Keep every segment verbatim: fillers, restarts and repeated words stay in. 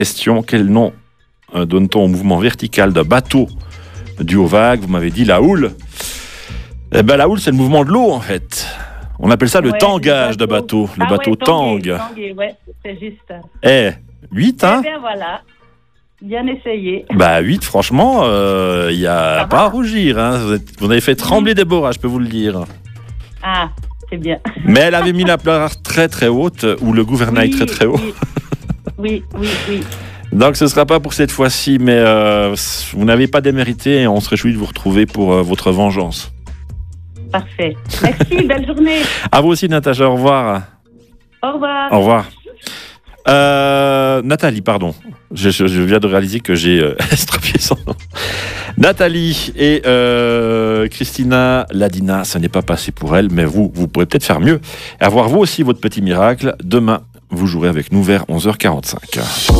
Question, quel nom euh, donne-t-on au mouvement vertical d'un bateau dû aux vagues? Vous m'avez dit la houle. Eh ben la houle, c'est le mouvement de l'eau, en fait. On appelle ça le Ouais, tangage le de bateau. Le Ah bateau ouais, tangue. tanguer, tanguer, ouais, c'est juste. Eh, huit, hein? Eh bien voilà, bien essayé. Bah huit, franchement, il euh, n'y a Ça pas va. à rougir. Hein. Vous, êtes- vous avez fait trembler Déborah, je peux vous le dire. Ah, c'est bien. Mais elle avait mis la barre très très haute, ou le gouvernail Oui, très très haut. Oui, oui, oui. oui. Donc ce ne sera pas pour cette fois-ci, mais euh, vous n'avez pas démérité et on se réjouit de vous retrouver pour euh, votre vengeance. Parfait. Merci, belle journée. À vous aussi, Natacha, au revoir. Au revoir. Au revoir. Euh, Nathalie, pardon. Je, je- je viens de réaliser que j'ai euh, estropié son nom. Nathalie et euh, Christina Ladina, ça n'est pas passé pour elle, mais vous, vous pourrez peut-être faire mieux et avoir vous aussi votre petit miracle. Demain, vous jouerez avec nous vers onze heures quarante-cinq.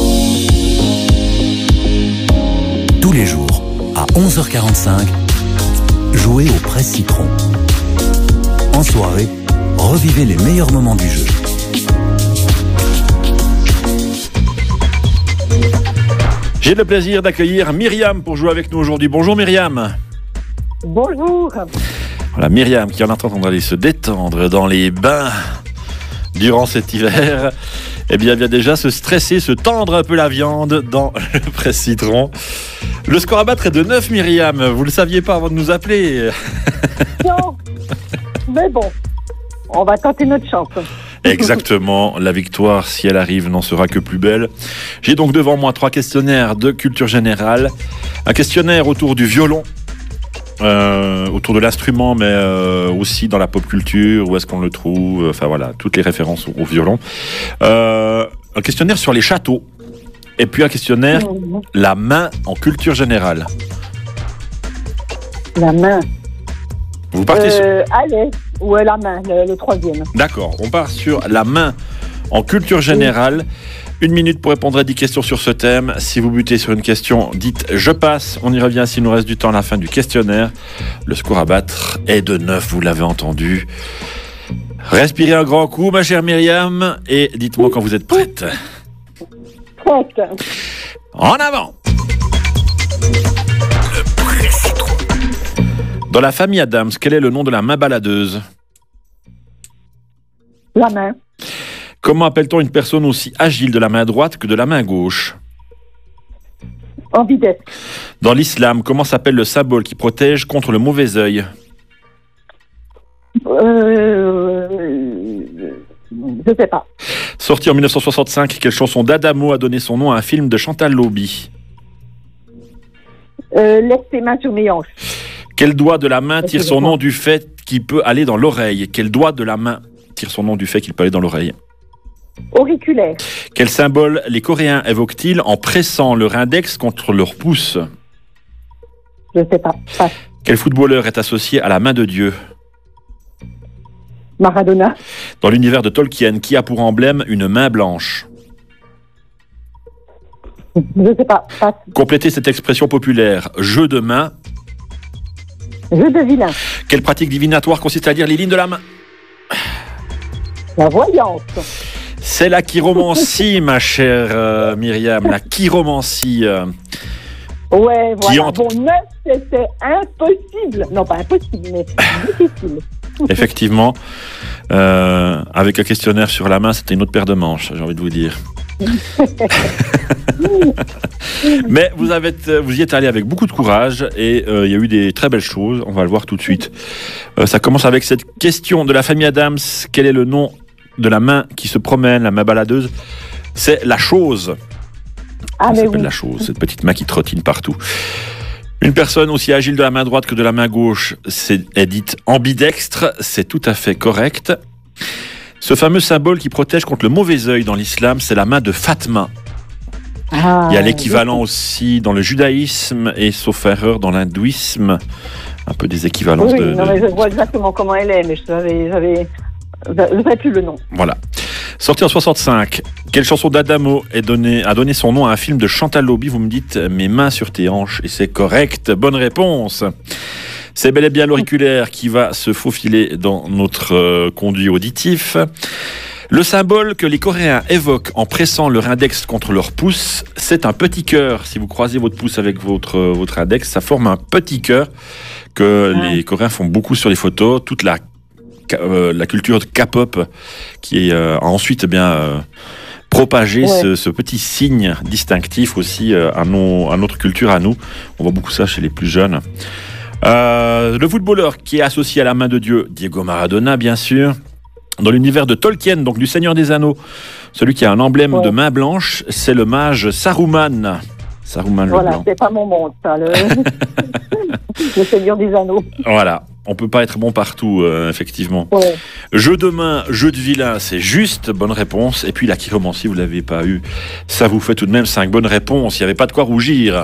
Tous les jours, à onze heures quarante-cinq, jouez au Presse Citron. En soirée, revivez les meilleurs moments du jeu. J'ai le plaisir d'accueillir Myriam pour jouer avec nous aujourd'hui. Bonjour Myriam. Bonjour. Voilà, Myriam qui est en train d'aller se détendre dans les bains durant cet hiver. Eh bien, vient déjà se stresser, se tendre un peu la viande dans le Presse Citron. Le score à battre est de neuf, Myriam. Vous ne le saviez pas avant de nous appeler. Non. Mais bon, on va tenter notre chance. Exactement. La victoire, si elle arrive, n'en sera que plus belle. J'ai donc devant moi trois questionnaires de culture générale. Un questionnaire autour du violon. Euh, autour de l'instrument, mais euh, aussi dans la pop culture, où est-ce qu'on le trouve, enfin voilà, toutes les références au, au violon. Euh, un questionnaire sur les châteaux, et puis un questionnaire, la main en culture générale. La main. Vous partez sur... Euh, allez, ouais, la main, le, le troisième. D'accord, on part sur la main en culture générale. Une minute pour répondre à dix questions sur ce thème. Si vous butez sur une question, dites « je passe ». On y revient s'il nous reste du temps à la fin du questionnaire. Le score à battre est de neuf, vous l'avez entendu. Respirez un grand coup, ma chère Myriam, et dites-moi quand vous êtes prête. Prête. En avant! Dans la famille Adams, quel est le nom de la main baladeuse? La main. Comment appelle-t-on une personne aussi agile de la main droite que de la main gauche? Ambidextre. Dans l'islam, comment s'appelle le symbole qui protège contre le mauvais œil? Euh, je sais pas. Sorti en dix-neuf cent soixante-cinq, quelle chanson d'Adamo a donné son nom à un film de Chantal Lauby? Euh, laisse tes mains sur mes hanches. Quel doigt de la main tire son nom du fait qu'il peut aller dans l'oreille? Quel doigt de la main tire son nom du fait qu'il peut aller dans l'oreille? Auriculaire. Quel symbole les Coréens évoquent-ils en pressant leur index contre leur pouce? Je sais pas. Passe. Quel footballeur est associé à la main de Dieu? Maradona. Dans l'univers de Tolkien, qui a pour emblème une main blanche? Je sais pas. Passe. Complétez cette expression populaire. Jeu de main. Jeu de vilain. Quelle pratique divinatoire consiste à lire les lignes de la main? La voyance. C'est la chiromancie, ma chère euh, Myriam, la chiromancie. euh. Ouais, voilà. entre- Bon, neuf, c'était impossible. Non, pas impossible, mais difficile. Effectivement, euh, avec un questionnaire sur la main, c'était une autre paire de manches, j'ai envie de vous dire. Mais vous, avez, vous y êtes allé avec beaucoup de courage et euh, il y a eu des très belles choses, on va le voir tout de suite. Euh, ça commence avec cette question de la famille Adams. Quel est le nom de la main qui se promène, la main baladeuse? C'est la chose. Ah, Ça mais s'appelle oui. la chose, cette petite main qui trottine partout. Une personne aussi agile de la main droite que de la main gauche c'est, est dite ambidextre, c'est tout à fait correct. Ce fameux symbole qui protège contre le mauvais œil dans l'islam, c'est la main de Fatma. Ah, Il y a l'équivalent aussi dans le judaïsme et, sauf erreur, dans l'hindouisme. Un peu des équivalences Oui, de... non, de- mais je vois exactement comment elle est, mais je savais, j'avais, je ne savais plus le nom. Voilà. Sorti en soixante-cinq, quelle chanson d'Adamo est donné, a donné son nom à un film de Chantal Lauby? Vous me dites « Mes mains sur tes hanches » et c'est correct. Bonne réponse. C'est bel et bien l'auriculaire qui va se faufiler dans notre euh, conduit auditif. Le symbole que les Coréens évoquent en pressant leur index contre leur pouce, c'est un petit cœur. Si vous croisez votre pouce avec votre, votre index, ça forme un petit cœur que ah. les Coréens font beaucoup sur les photos. Toute la, euh, la culture de K-pop qui euh, a ensuite eh bien, euh, propagé ouais. ce, ce petit signe distinctif aussi euh, à, nos, à notre culture, à nous. On voit beaucoup ça chez les plus jeunes. Euh, le footballeur qui est associé à la main de Dieu, Diego Maradona, bien sûr. Dans l'univers de Tolkien, donc du Seigneur des Anneaux, celui qui a un emblème ouais. de main blanche, c'est le mage Saruman. Saruman voilà, le blanc. C'est pas mon monde, ça, le... le Seigneur des Anneaux. Voilà, on peut pas être bon partout, euh, effectivement. Ouais. Jeu de main, jeu de vilain, c'est juste, bonne réponse. Et puis la chiromancie, vous l'avez pas eu. Ça vous fait tout de même cinq bonnes réponses, il n'y avait pas de quoi rougir.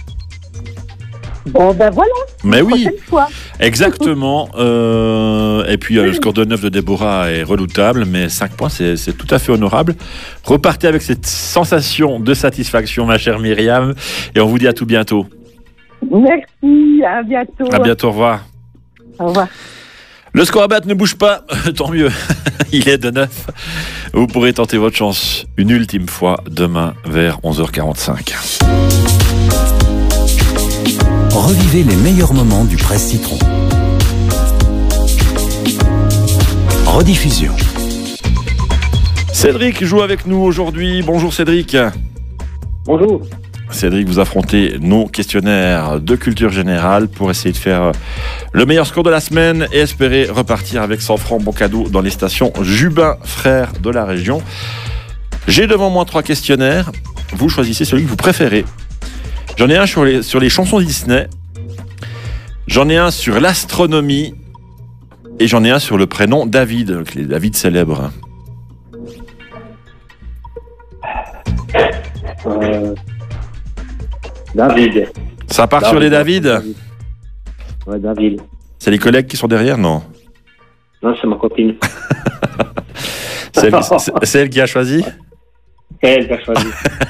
Bon, ben voilà. Mais oui, fois. exactement. Euh, et puis euh, le score de neuf de Déborah est redoutable, mais cinq points, c'est, c'est tout à fait honorable. Repartez avec cette sensation de satisfaction, ma chère Myriam, et on vous dit à tout bientôt. Merci, à bientôt. À bientôt, au revoir. Au revoir. Le score à battre ne bouge pas, tant mieux. Il est de neuf. Vous pourrez tenter votre chance une ultime fois demain vers onze heures quarante-cinq. Revivez les meilleurs moments du Presse Citron. Rediffusion. Cédric joue avec nous aujourd'hui. Bonjour Cédric. Bonjour. Cédric, vous affrontez nos questionnaires de culture générale pour essayer de faire le meilleur score de la semaine et espérer repartir avec cent francs bon cadeau dans les stations Jubin Frères de la région. J'ai devant moi trois questionnaires. Vous choisissez celui que vous préférez. J'en ai un sur les, sur les chansons Disney, j'en ai un sur l'astronomie et j'en ai un sur le prénom David, les David célèbres. Euh, David. Ça part David, sur les David, David. Ouais, David. C'est les collègues qui sont derrière, non? Non, c'est ma copine. c'est, elle, c'est, c'est elle qui a choisi? C'est elle qui a choisi.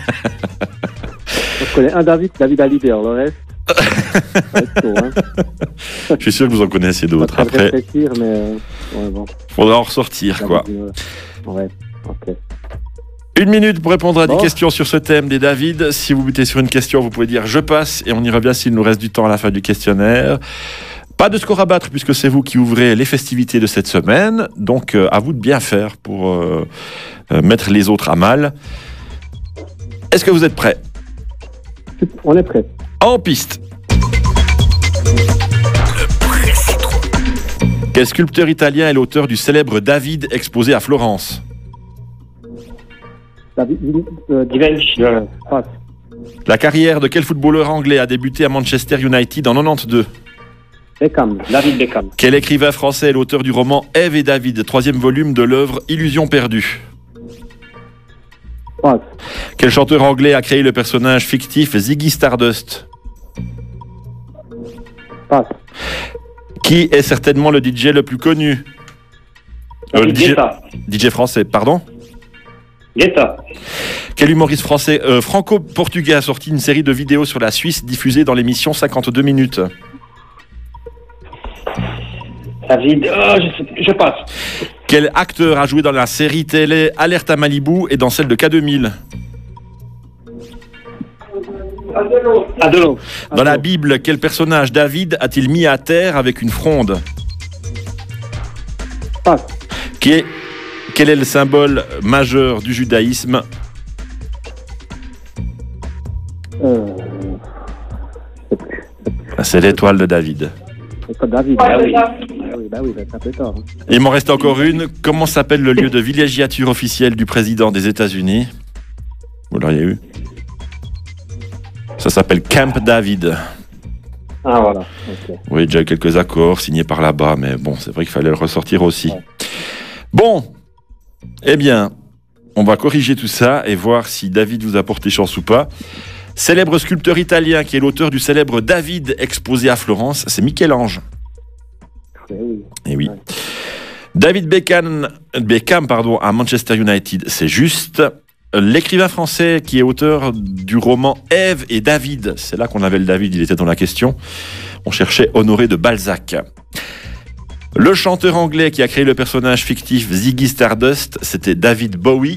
Je connais un David, David Hallyday, le reste. Tôt, hein. Je suis sûr que vous en connaissez d'autres. Après, réfléchir, mais ouais, bon. Faudra en ressortir, David, quoi. Ouais, ok. Une minute pour répondre à bon. des questions sur ce thème des David. Si vous butez sur une question, vous pouvez dire « je passe » et on y revient s'il nous reste du temps à la fin du questionnaire. Pas de score à battre puisque c'est vous qui ouvrez les festivités de cette semaine. Donc, euh, à vous de bien faire pour euh, euh, mettre les autres à mal. Est-ce que vous êtes prêts? On est prêt. En piste. Quel sculpteur italien est l'auteur du célèbre David exposé à Florence? David euh, Givenchy. Euh, passe. La carrière de quel footballeur anglais a débuté à Manchester United en quatre-vingt-douze? Beckham. David Beckham. Quel écrivain français est l'auteur du roman Ève et David, troisième volume de l'œuvre Illusion perdue? Passe. Quel chanteur anglais a créé le personnage fictif Ziggy Stardust? Passe. Qui est certainement le D J le plus connu? euh, D J, D J français, pardon? Guetta. Quel humoriste français euh, franco-portugais a sorti une série de vidéos sur la Suisse diffusée dans l'émission cinquante-deux minutes? David, oh, je, sais, je passe. Quel acteur a joué dans la série télé Alerte à Malibu et dans celle de K deux mille? Adelot. Adelot. Dans la Bible, quel personnage David a-t-il mis à terre avec une fronde? Passe. Qui est, quel est le symbole majeur du judaïsme? Euh, C'est l'étoile de David. C'est pas David. Bah oui, bah oui, bah oui, ça fait tort. Il m'en reste encore une. Comment s'appelle le lieu de villégiature officiel du président des États-Unis? Vous l'auriez eu? Ça s'appelle Camp David. Ah voilà. Okay. Oui, déjà quelques accords signés par là-bas, mais bon, c'est vrai qu'il fallait le ressortir aussi. Ouais. Bon, eh bien, on va corriger tout ça et voir si David vous a porté chance ou pas. Célèbre sculpteur italien qui est l'auteur du célèbre David exposé à Florence, c'est Michel-Ange. Eh oui. Et oui. Ouais. David Beckham, Beckham pardon, à Manchester United, c'est juste. L'écrivain français qui est auteur du roman Ève et David, c'est là qu'on avait le David, il était dans la question. On cherchait Honoré de Balzac. Le chanteur anglais qui a créé le personnage fictif Ziggy Stardust, c'était David Bowie.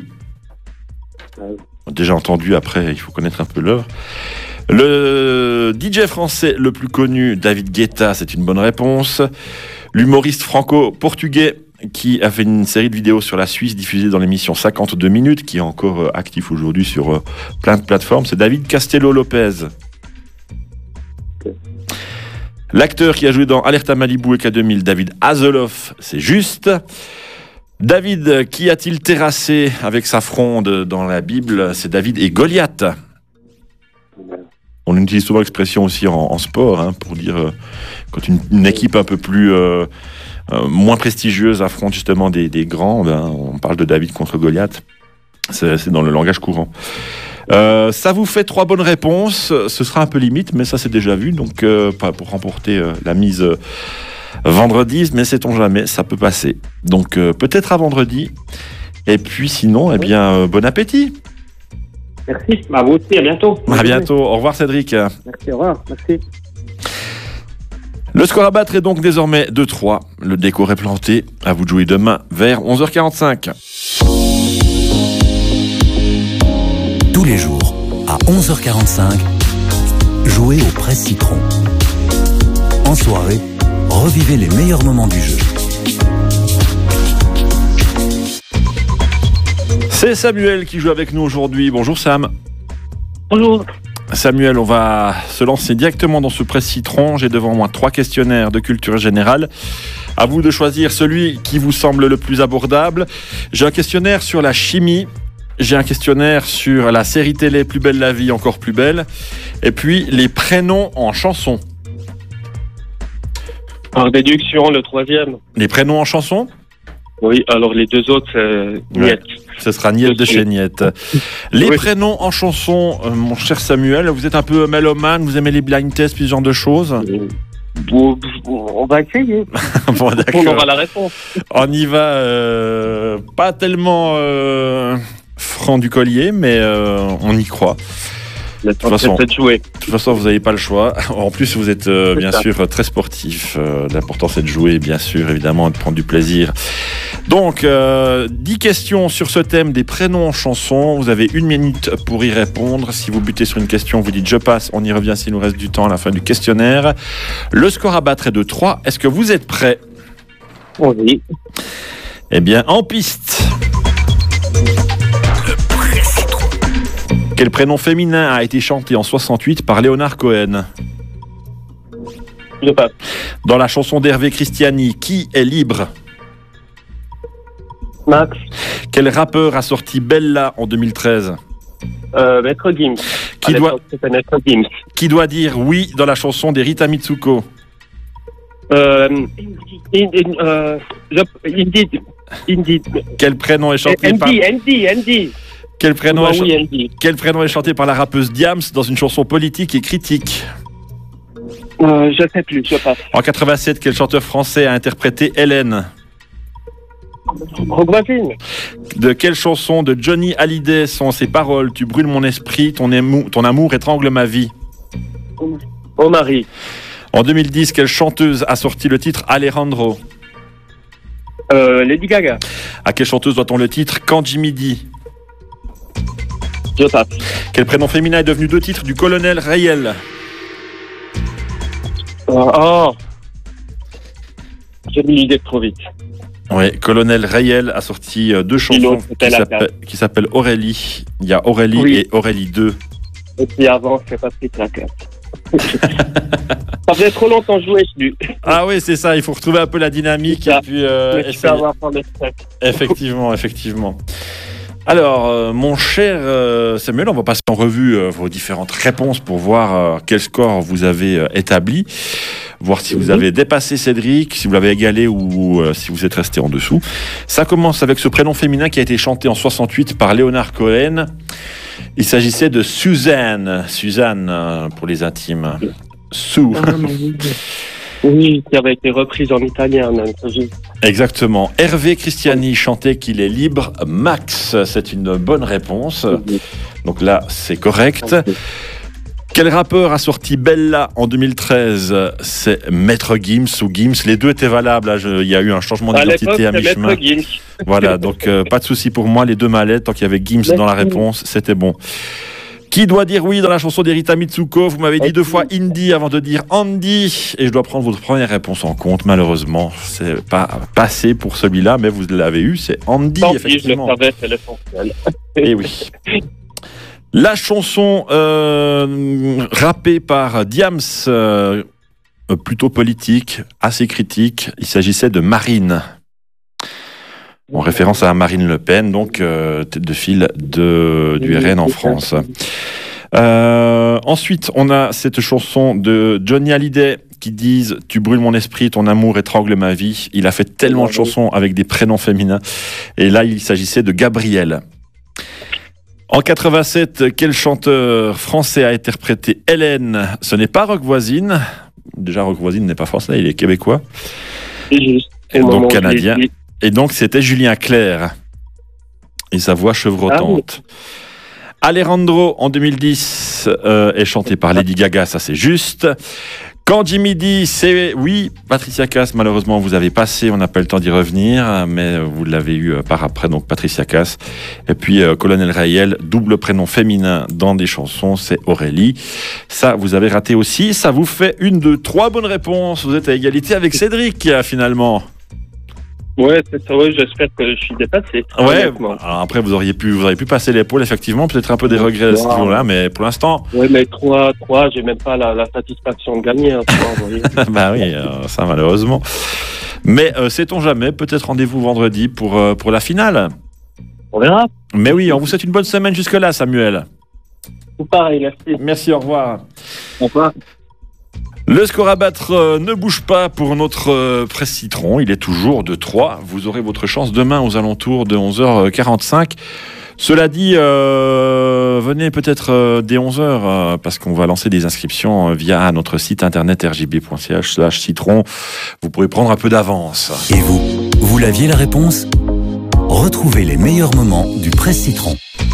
Déjà entendu, après, il faut connaître un peu l'œuvre. Le D J français le plus connu, David Guetta, c'est une bonne réponse. L'humoriste franco-portugais qui a fait une série de vidéos sur la Suisse diffusée dans l'émission cinquante-deux minutes, qui est encore euh, actif aujourd'hui sur euh, plein de plateformes, c'est David Castello-Lopez. Ok. L'acteur qui a joué dans Alerte à Malibu et K deux mille, David Hasselhoff, c'est juste. David, qui a-t-il terrassé avec sa fronde dans la Bible? C'est David et Goliath. On utilise souvent l'expression aussi en, en sport, hein, pour dire euh, quand une, une équipe un peu plus euh, euh, moins prestigieuse affronte justement des, des grands, ben, on parle de David contre Goliath. C'est, c'est dans le langage courant. Euh, ça vous fait trois bonnes réponses. Ce sera un peu limite, mais ça c'est déjà vu. Donc euh, pas pour remporter euh, la mise euh, vendredi, mais sait-on jamais, ça peut passer. Donc euh, peut-être à vendredi. Et puis sinon, eh bien, euh, bon appétit. Merci. Bah, vous aussi, à bientôt. À bientôt. Au revoir Cédric. Merci, au revoir. Merci. Le score à battre est donc désormais deux trois. Le décor est planté. À vous de jouer demain vers onze heures quarante-cinq. Tous les jours, à onze heures quarante-cinq, jouez au Presse Citron. En soirée, revivez les meilleurs moments du jeu. C'est Samuel qui joue avec nous aujourd'hui. Bonjour Sam. Bonjour. Samuel, on va se lancer directement dans ce Presse Citron. J'ai devant moi trois questionnaires de culture générale. À vous de choisir celui qui vous semble le plus abordable. J'ai un questionnaire sur la chimie. J'ai un questionnaire sur la série télé Plus belle la vie, encore plus belle. Et puis les prénoms en chanson. Par déduction, le troisième. Les prénoms en chanson? Oui, alors les deux autres, c'est Niette. Ce sera Niette de chez Niette. Les Oui. prénoms en chanson, euh, mon cher Samuel, vous êtes un peu mélomane, vous aimez les blind tests, puis ce genre de choses? Bon, on va essayer. Bon, On d'accord. aura la réponse. On y va, euh, pas tellement euh, franc du collier, mais euh, on y croit. De toute façon- peut-être jouer. De toute façon, vous n'avez pas le choix. En plus, vous êtes euh, C'est bien ça. sûr très sportif. Euh, L'important, c'est de jouer, bien sûr, évidemment, de prendre du plaisir. Donc, euh, dix questions sur ce thème des prénoms en chanson. Vous avez une minute pour y répondre. Si vous butez sur une question, vous dites « je passe ». On y revient s'il nous reste du temps à la fin du questionnaire. Le score à battre est de trois. Est-ce que vous êtes prêts? Oui. Eh bien, en piste. Quel prénom féminin a été chanté en soixante-huit par Leonard Cohen? Je passe. Dans la chanson d'Hervé Christiani, qui est libre? Max. Quel rappeur a sorti Bella en deux mille treize? Euh, Maître Gims. Qui À doit, l'époque, c'était Maître Gims. qui doit dire oui dans la chanson d'Erita Mitsuko? Euh, in, in, euh, je, Indeed. Indeed. Quel prénom est chanté par, Andy, Andy, Andy. quel prénom Bah est, oui, cha- Andy. quel prénom est chanté par la rappeuse Diams dans une chanson politique et critique? Euh, je sais plus, je passe. En quatre-vingt-sept, quel chanteur français a interprété Hélène? Rock voisine. De quelle chanson de Johnny Hallyday sont ces paroles? Tu brûles mon esprit, ton, émou- ton amour étrangle ma vie. Au mari. En deux mille dix, quelle chanteuse a sorti le titre Alejandro? Euh, Lady Gaga. À quelle chanteuse doit-on le titre Quand Jimmy dit? Je passe. Quel prénom féminin est devenu deux titres du colonel Rayel? Oh, oh. J'ai mis l'idée trop vite. Oui, colonel Rayel a sorti euh, deux chansons l'autre, c'était qui la s'appellent- qui s'appellent Aurélie. Il y a Aurélie Oui. et Aurélie deux. Et puis avant, c'est Patrick Lacarte. Ça faisait trop longtemps que je jouais celui. Ah oui, c'est ça, il faut retrouver un peu la dynamique C'est ça. et puis euh, Mais tu peux essayer. avoir pour le stress. Effectivement, effectivement. Alors, euh, mon cher euh, Samuel, on va passer en revue euh, vos différentes réponses pour voir euh, quel score vous avez euh, établi, voir si vous avez dépassé Cédric, si vous l'avez égalé ou euh, si vous êtes resté en dessous. Ça commence avec ce prénom féminin qui a été chanté en soixante-huit par Leonard Cohen. Il s'agissait de Suzanne, Suzanne euh, pour les intimes. Sue. Oui, qui avait été reprise en italien même. ça, j'ai- Exactement. Hervé Christiani chantait qu'il est libre. Max, c'est une bonne réponse. Donc là, c'est correct. Quel rappeur a sorti Bella en deux mille treize? C'est Maître Gims ou Gims. Les deux étaient valables. Là, je- il y a eu un changement À d'identité l'époque, à c'est mi-chemin. Maître Gims. Voilà, donc euh, pas de souci pour moi. Les deux m'allaient. Tant qu'il y avait Gims dans la Merci. réponse, c'était bon. Qui doit dire oui dans la chanson d'Erita Mitsuko? Vous m'avez dit deux fois Indie avant de dire Andy. Et je dois prendre votre première réponse en compte. Malheureusement, c'est pas passé pour celui-là, mais vous l'avez eu. C'est Andy, Tant pis, je le effectivement. savais, c'est l'essentiel. Et oui. La chanson euh, rappée par Diams, euh, plutôt politique, assez critique, il s'agissait de Marine. En référence à Marine Le Pen, donc euh, tête de file de, du R N en France. Euh, ensuite, on a cette chanson de Johnny Hallyday qui disent « Tu brûles mon esprit, ton amour étrangle ma vie ». Il a fait tellement de chansons avec des prénoms féminins. Et là, il s'agissait de Gabriel. En quatre-vingt-sept, quel chanteur français a interprété Hélène? Ce n'est pas Rock Voisine. Déjà, Rock Voisine n'est pas français, il est québécois. C'est juste. Et Au donc moment où je l'ai canadien. dit. Et donc, c'était Julien Clerc. Et sa voix chevrotante. Alejandro, en deux mille dix, euh, est chanté par Lady Gaga, ça c'est juste. Quand Jimmy dit, c'est oui, Patricia Cass, malheureusement vous avez passé, on n'a pas eu le temps d'y revenir, mais vous l'avez eu euh, par après, donc Patricia Cass. Et puis euh, Colonel Rayel, double prénom féminin dans des chansons, c'est Aurélie. Ça, vous avez raté aussi, ça vous fait une de trois bonnes réponses. Vous êtes à égalité avec Cédric, euh, finalement. Ouais, c'est ça, ouais, j'espère que je suis dépassé. Ouais, honnêtement. alors après vous auriez pu, vous auriez pu passer l'épaule, effectivement, peut-être un peu des regrets à ce Wow. niveau-là, mais pour l'instant, Ouais, mais trois, trois, j'ai même pas la, la satisfaction de gagner. Hein, trois, vous voyez. bah oui, euh, ça malheureusement. Mais euh, sait-on jamais, peut-être rendez-vous vendredi pour, euh, pour la finale. On verra. Mais oui, on vous souhaite une bonne semaine jusque-là, Samuel. Tout pareil, merci. Merci, au revoir. Au revoir. Le score à battre euh, ne bouge pas pour notre euh, Presse Citron, il est toujours de trois. Vous aurez votre chance demain aux alentours de onze heures quarante-cinq. Cela dit, euh, venez peut-être euh, dès onze heures, euh, parce qu'on va lancer des inscriptions euh, via notre site internet r j b point c h slash citron. Vous pourrez prendre un peu d'avance. Et vous, vous l'aviez la réponse? Retrouvez les meilleurs moments du Presse Citron.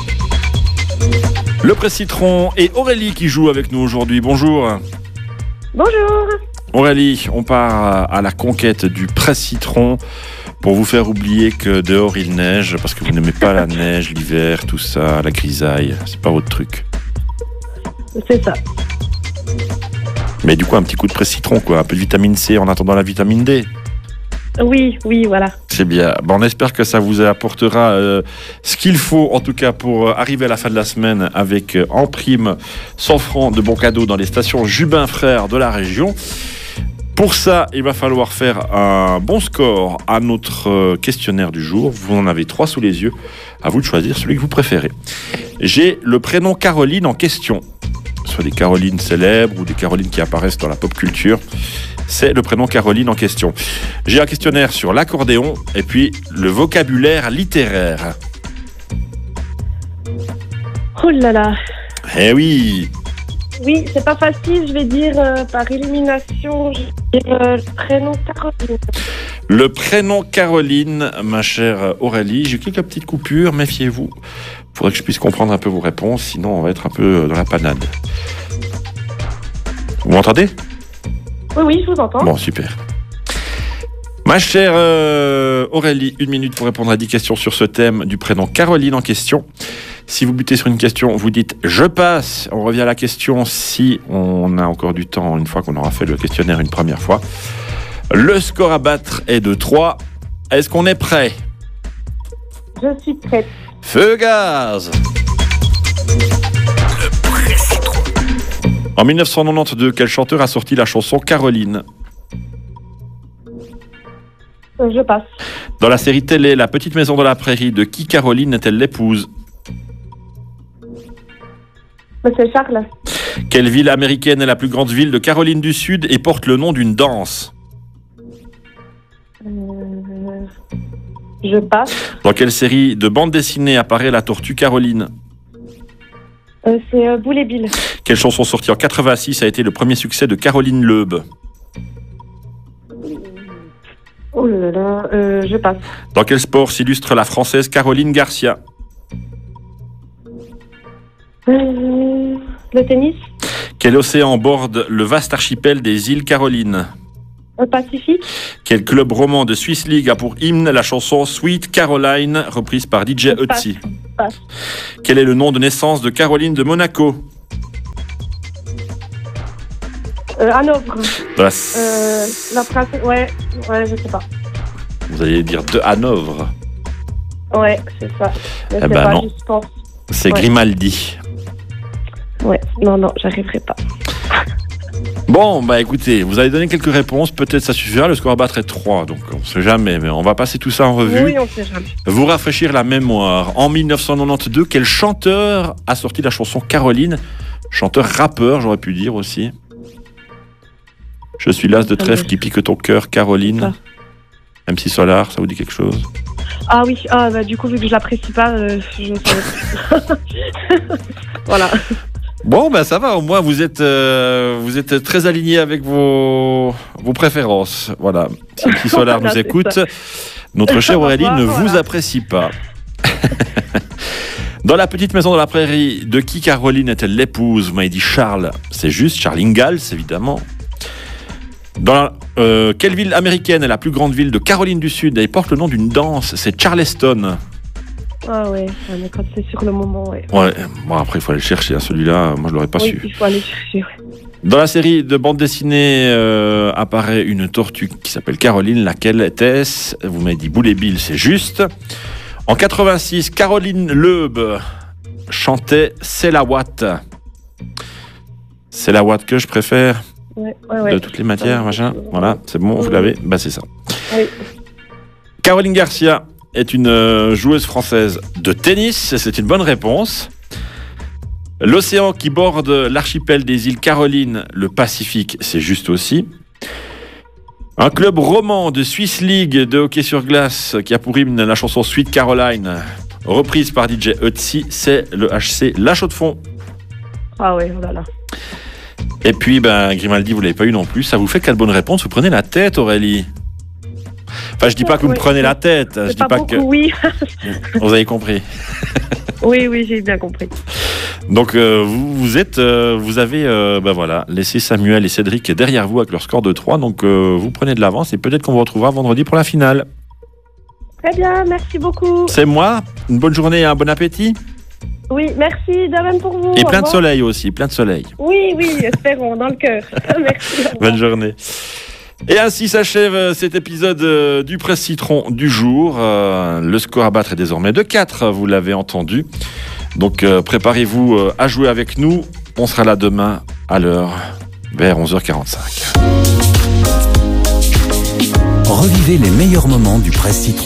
Le Presse Citron et Aurélie qui joue avec nous aujourd'hui. Bonjour. Bonjour. Aurélie, on part à la conquête du Presse Citron pour vous faire oublier que dehors il neige, parce que vous n'aimez pas la neige, l'hiver, tout ça, la grisaille, c'est pas votre truc. C'est ça. Mais du coup, un petit coup de Presse Citron, quoi, un peu de vitamine C en attendant la vitamine D. Oui, oui, voilà. C'est bien. Bon, on espère que ça vous apportera euh, ce qu'il faut, en tout cas, pour euh, arriver à la fin de la semaine avec euh, en prime cent francs de bons cadeaux dans les stations Jubin Frères de la région. Pour ça, il va falloir faire un bon score à notre euh, questionnaire du jour. Vous en avez trois sous les yeux. À vous de choisir celui que vous préférez. J'ai le prénom Caroline en question. Soit des Carolines célèbres ou des Carolines qui apparaissent dans la pop culture. C'est le prénom Caroline en question. J'ai un questionnaire sur l'accordéon et puis le vocabulaire littéraire. Oh là là. Eh oui! Oui, c'est pas facile, je vais dire euh, par élimination, je vais dire euh, le prénom Caroline. Le prénom Caroline, ma chère Aurélie. J'ai quelques petites coupures, méfiez-vous. Il faudrait que je puisse comprendre un peu vos réponses, sinon on va être un peu dans la panade. Vous m'entendez? Oui, oui, je vous entends. Bon, super. Ma chère euh, Aurélie, une minute pour répondre à dix questions sur ce thème du prénom Caroline en question. Si vous butez sur une question, vous dites « je passe ». On revient à la question si on a encore du temps, une fois qu'on aura fait le questionnaire une première fois. Le score à battre est de trois. Est-ce qu'on est prêt? Je suis prête. Feu gaz! En mille neuf cent quatre-vingt-douze, quel chanteur a sorti la chanson Caroline? Euh, Je passe. Dans la série télé La Petite Maison de la Prairie, de qui Caroline est-elle l'épouse? Mais c'est Charles. Quelle ville américaine est la plus grande ville de Caroline du Sud et porte le nom d'une danse? Euh, Je passe. Dans quelle série de bande dessinée apparaît la tortue Caroline? Euh, c'est euh, Boule et Bill. Quelle chanson sortie en quatre-vingt-six a été le premier succès de Caroline Leub? Oh là là, euh, je passe. Dans quel sport s'illustre la Française Caroline Garcia? Euh, le tennis. Quel océan borde le vaste archipel des îles Carolines? Le Pacifique. Quel club roman de Swiss League a pour hymne la chanson Sweet Caroline, reprise par D J Ötzi? Passe. Quel est le nom de naissance de Caroline de Monaco? Euh, Hanovre. Voilà. Euh, la princesse. Ouais, ouais, je sais pas. Vous allez dire de Hanovre. Ouais, c'est ça. Je Eh sais ben pas, non. je pense. C'est Ouais. Grimaldi. Ouais, non, non, j'arriverai pas. Bon, bah écoutez, vous avez donné quelques réponses, peut-être ça suffira, le score à battre est trois, donc on ne sait jamais, mais on va passer tout ça en revue. Oui, on sait jamais. Vous rafraîchir la mémoire. En mille neuf cent quatre-vingt-douze, quel chanteur a sorti la chanson Caroline? Chanteur rappeur, j'aurais pu dire aussi. Je suis l'as de trèfle qui pique ton cœur, Caroline. M C Solar, ça vous dit quelque chose? Ah oui, ah, bah, du coup, vu que je l'apprécie pas, euh, je ne savais pas. Voilà. Bon, ben ça va, au moins vous êtes, euh, vous êtes très aligné avec vos, vos préférences. Voilà. Si M C Solar Voilà, nous c'est écoute, ça. notre cher Aurélie ne Voilà. vous apprécie pas. Dans la petite maison de la prairie, de qui Caroline est-elle l'épouse? Vous m'avez dit Charles, c'est juste, Charles Ingalls, évidemment. Dans la- euh, quelle ville américaine est la plus grande ville de Caroline du Sud? Elle porte le nom d'une danse, c'est Charleston. Ah ouais, ouais, mais quand c'est sur le moment, ouais. Ouais, bon après il faut aller le chercher, hein. Celui-là, moi je l'aurais pas Oui, su. il faut aller chercher, ouais. Dans la série de bande dessinée euh, apparaît une tortue qui s'appelle Caroline. Laquelle était-ce? Vous m'avez dit Boulet Bill, c'est juste. En quatre-vingt-six, Caroline Leub chantait C'est la Watt. C'est la Watt que je préfère Ouais, ouais, ouais. de toutes les matières, Ouais. machin. Voilà, c'est bon, vous Oui. l'avez? Bah c'est ça. Oui. Caroline Garcia est une euh, joueuse française de tennis. C'est une bonne réponse. L'océan qui borde l'archipel des îles Carolines, le Pacifique, c'est juste aussi. Un club roman de Swiss League de hockey sur glace qui a pour hymne la chanson Sweet Caroline, reprise par D J Ötzi, c'est le H C La Chaux-de-Fonds. Ah ouais, oh là là. Et puis, ben, Grimaldi, vous l'avez pas eu non plus. Ça vous fait quatre bonnes réponses. Vous prenez la tête, Aurélie. Enfin, je dis pas que vous me Oui. prenez la tête. Je C'est dis pas, pas beaucoup, que. oui. Vous avez compris. Oui, oui, j'ai bien compris. Donc euh, vous, vous êtes, euh, vous avez, euh, ben voilà, laissé Samuel et Cédric derrière vous avec leur score de trois. Donc euh, vous prenez de l'avance et peut-être qu'on vous retrouvera vendredi pour la finale. Très bien, merci beaucoup. C'est moi. Une bonne journée et un bon appétit. Oui, merci, de même pour vous. Et Au plein de revoir. soleil aussi, plein de soleil. Oui, oui, espérons, dans le cœur. Merci. au revoir. Bonne journée. Et ainsi s'achève euh, cet épisode euh, du Presse Citron du jour. Euh, le score à battre est désormais de quatre, vous l'avez entendu. Donc euh, préparez-vous euh, à jouer avec nous. On sera là demain à l'heure, vers onze heures quarante-cinq. Revivez les meilleurs moments du Presse Citron.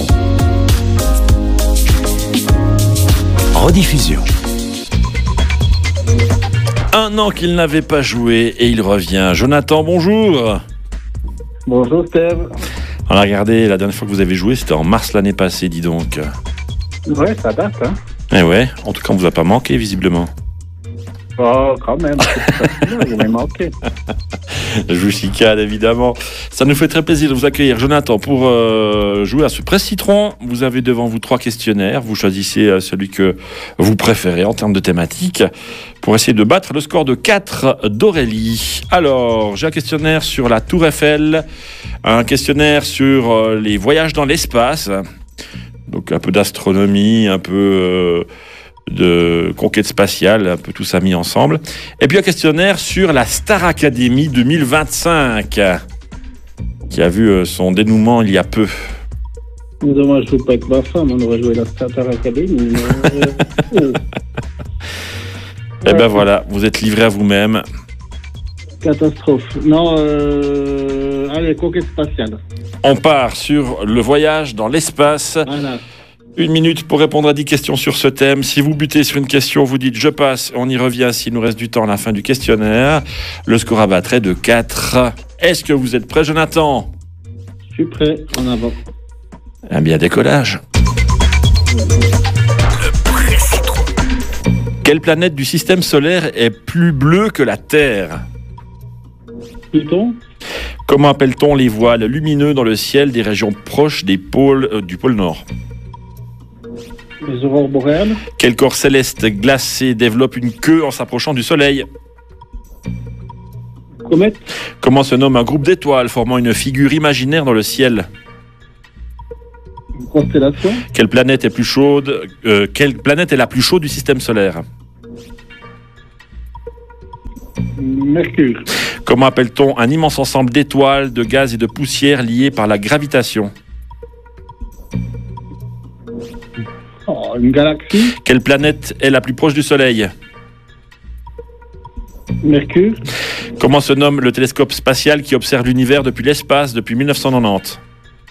Rediffusion. Un an qu'il n'avait pas joué et il revient. Jonathan, bonjour. Bonjour Steve. On a regardé, la dernière fois que vous avez joué, c'était en mars l'année passée, dis donc. Ouais, ça date, hein. Eh ouais, en tout cas, on vous a pas manqué, visiblement. Oh, quand même. Vous m'avez manqué. Je vous chicane, évidemment. Ça nous fait très plaisir de vous accueillir, Jonathan, pour euh, jouer à ce Presse Citron. Vous avez devant vous trois questionnaires. Vous choisissez euh, celui que vous préférez en termes de thématique pour essayer de battre le score de quatre d'Aurélie. Alors, j'ai un questionnaire sur la Tour Eiffel, un questionnaire sur euh, les voyages dans l'espace, donc un peu d'astronomie, un peu... Euh, de conquête spatiale, un peu tout ça mis ensemble. Et puis un questionnaire sur la Star Academy deux mille vingt-cinq, qui a vu son dénouement il y a peu. Moi, je joue pas avec ma femme, on aurait joué la Star Academy. Mais... euh, Et ben voilà, vous êtes livré à vous-même. Catastrophe. Non, euh... allez, conquête spatiale. On part sur le voyage dans l'espace. Voilà. Une minute pour répondre à dix questions sur ce thème. Si vous butez sur une question, vous dites « je passe », on y revient s'il nous reste du temps à la fin du questionnaire. Le score à battre est de quatre. Est-ce que vous êtes prêt, Jonathan? Je suis prêt, en avant. Eh bien, décollage. Quelle planète du système solaire est plus bleue que la Terre? Pluton, Comment appelle-t-on les voiles lumineux dans le ciel des régions proches des pôles, euh, du pôle Nord? les aurores boréales, Quel corps céleste glacé développe une queue en s'approchant du Soleil? Comète. Comment se nomme un groupe d'étoiles formant une figure imaginaire dans le ciel? Une constellation. Quelle planète est plus chaude euh, Quelle planète est la plus chaude du système solaire? Mercure. Comment appelle-t-on un immense ensemble d'étoiles, de gaz et de poussière liés par la gravitation? Oh, une galaxie. Quelle planète est la plus proche du Soleil? Mercure. Comment se nomme le télescope spatial qui observe l'univers depuis l'espace depuis mille neuf cent quatre-vingt-dix?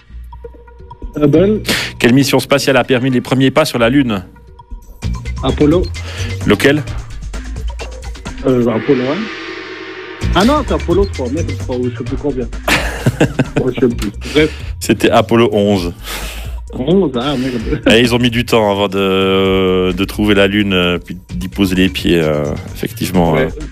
Hubble. Quelle mission spatiale a permis les premiers pas sur la Lune? Apollo. Lequel? Euh, Apollo un. Ah non, c'est Apollo trois, merde, je sais plus combien. Ouais, je sais plus. Bref, C'était Apollo onze. onze, ah merde. Et ils ont mis du temps avant de, de trouver la Lune, euh, puis d'y poser les pieds, euh, effectivement. Ouais. euh.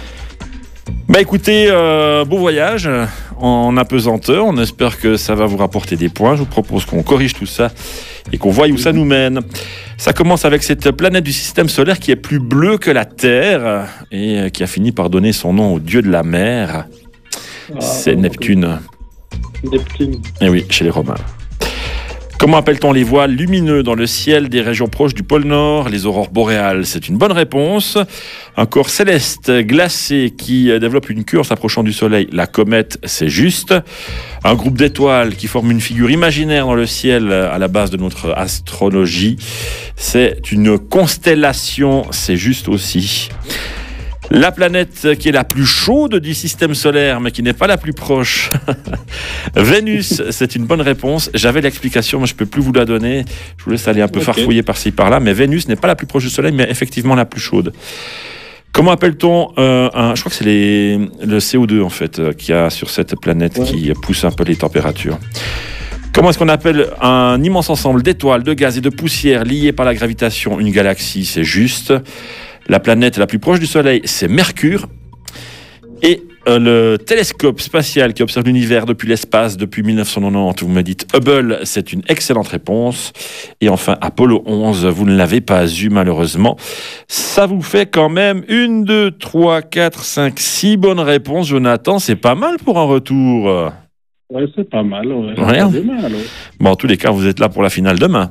Bah écoutez, euh, bon voyage en apesanteur. On espère que ça va vous rapporter des points. Je vous propose qu'on corrige tout ça et qu'on voie où ça nous mène. Ça commence avec cette planète du système solaire qui est plus bleue que la Terre et qui a fini par donner son nom au dieu de la mer. Ah, C'est Neptune. Neptune. Eh oui, chez les Romains. Comment appelle-t-on les voiles lumineux dans le ciel des régions proches du pôle Nord? Les aurores boréales, c'est une bonne réponse. Un corps céleste glacé qui développe une queue en s'approchant du Soleil, la comète, c'est juste. Un groupe d'étoiles qui forme une figure imaginaire dans le ciel à la base de notre astrologie, c'est une constellation, c'est juste aussi. La planète qui est la plus chaude du système solaire, mais qui n'est pas la plus proche. Vénus, c'est une bonne réponse. J'avais l'explication, mais je ne peux plus vous la donner. Je vous laisse aller un peu Okay. farfouiller par-ci, par-là. Mais Vénus n'est pas la plus proche du Soleil, mais effectivement la plus chaude. Comment appelle-t-on euh, un... Je crois que c'est les, le C O deux, en fait, euh, qu'il y a sur cette planète Ouais. qui pousse un peu les températures. Comment est-ce qu'on appelle un immense ensemble d'étoiles, de gaz et de poussière liés par la gravitation? Une galaxie, c'est juste. La planète la plus proche du Soleil, c'est Mercure. Et euh, le télescope spatial qui observe l'univers depuis l'espace depuis mille neuf cent quatre-vingt-dix, vous me dites Hubble, c'est une excellente réponse. Et enfin, Apollo onze, vous ne l'avez pas eu malheureusement. Ça vous fait quand même une, deux, trois, quatre, cinq, six bonnes réponses, Jonathan. C'est pas mal pour un retour. Ouais, c'est pas mal. Ouais. Ouais. À demain, alors. Bon, en tous les cas, vous êtes là pour la finale demain.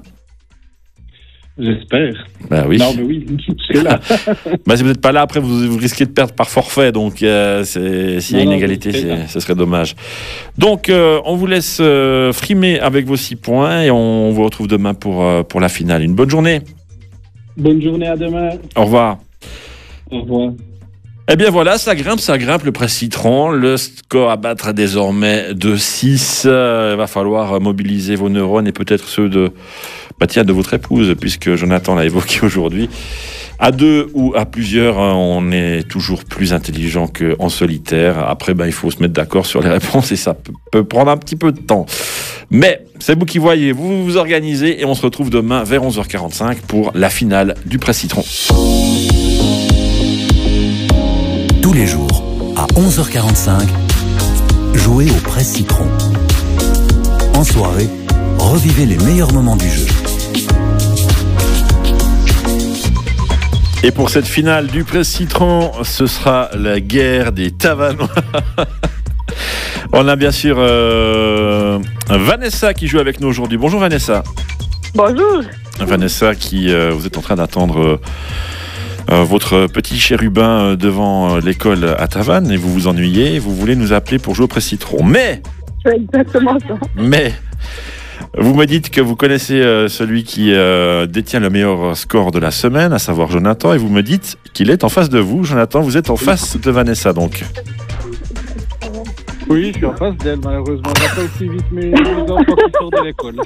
J'espère. Ben oui. Non, mais oui, je suis là. Ben, si vous n'êtes pas là, après, vous, vous risquez de perdre par forfait. Donc, euh, c'est- s'il y a Non, non, inégalité, je suis là. c'est- ce serait dommage. Donc, euh, on vous laisse euh, frimer avec vos six points et on vous retrouve demain pour, euh, pour la finale. Une bonne journée. Bonne journée, à demain. Au revoir. Au revoir. Eh bien voilà, ça grimpe, ça grimpe le presse citron. Le score à battre est désormais de six. Euh, il va falloir mobiliser vos neurones et peut-être ceux de, bah tiens, de votre épouse, puisque Jonathan l'a évoqué aujourd'hui. À deux ou à plusieurs, hein, on est toujours plus intelligent qu'en solitaire. Après, ben, il faut se mettre d'accord sur les réponses et ça peut, peut prendre un petit peu de temps. Mais c'est vous qui voyez, vous vous organisez et on se retrouve demain vers onze heures quarante-cinq pour la finale du presse citron. Tous les jours, à onze heures quarante-cinq, jouez au Presse Citron. En soirée, revivez les meilleurs moments du jeu. Et pour cette finale du Presse Citron, ce sera la guerre des Tavanois. On a bien sûr euh, Vanessa qui joue avec nous aujourd'hui. Bonjour Vanessa. Bonjour. Vanessa, qui euh, vous êtes en train d'attendre euh, euh, votre petit chérubin euh, devant euh, l'école à Tavannes et vous vous ennuyez, vous voulez nous appeler pour jouer au Presse Citron. Mais, C'est exactement ça. mais, vous me dites que vous connaissez euh, celui qui euh, détient le meilleur score de la semaine, à savoir Jonathan, et vous me dites qu'il est en face de vous. Jonathan, vous êtes en face de Vanessa, donc. Oui, je suis en face d'elle, malheureusement. On n'a pas aussi vite mes, mes enfants qui sortent de l'école.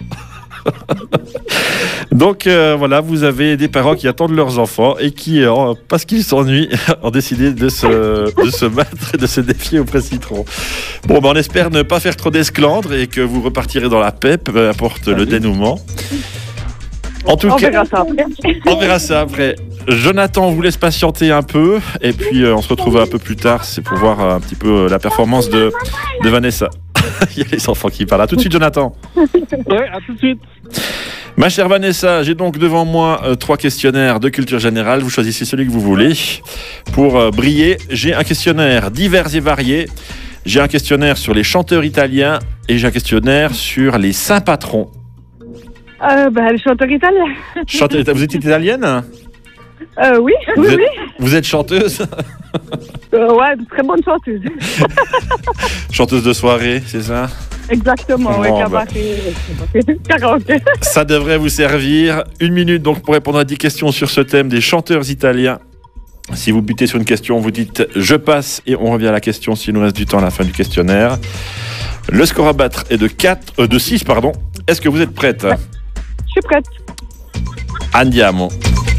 Donc euh, voilà, vous avez des parents qui attendent leurs enfants et qui, euh, parce qu'ils s'ennuient, ont décidé de se, de se battre et de se défier au Presse Citron. Bon, ben, on espère ne pas faire trop d'esclandres et que vous repartirez dans la paix, peu importe le dénouement. En tout On cas, verra ça après. on verra ça après. Jonathan, on vous laisse patienter un peu et puis euh, on se retrouve un peu plus tard, c'est pour voir euh, un petit peu euh, la performance de, de Vanessa. Il y a les enfants qui parlent. À tout de suite, Jonathan. Ouais, à tout de suite. Ma chère Vanessa, j'ai donc devant moi euh, trois questionnaires de culture générale. Vous choisissez celui que vous voulez. Pour euh, briller, j'ai un questionnaire divers et varié. J'ai un questionnaire sur les chanteurs italiens et j'ai un questionnaire sur les saints patrons. Euh, bah, le chanteur italien. Chanteur, vous êtes italienne? Euh, oui, vous oui, êtes, oui. Vous êtes chanteuse? Euh, ouais, très bonne chanteuse. Chanteuse de soirée, c'est ça? Exactement, Bon, ouais, bah. cabaret, karaoké. Ça devrait vous servir. Une minute donc pour répondre à dix questions sur ce thème des chanteurs italiens. Si vous butez sur une question, vous dites « je passe » et on revient à la question s'il nous reste du temps à la fin du questionnaire. Le score à battre est de, quatre, euh, de six. Pardon. Est-ce que vous êtes prête? Je suis prête. Andiamo.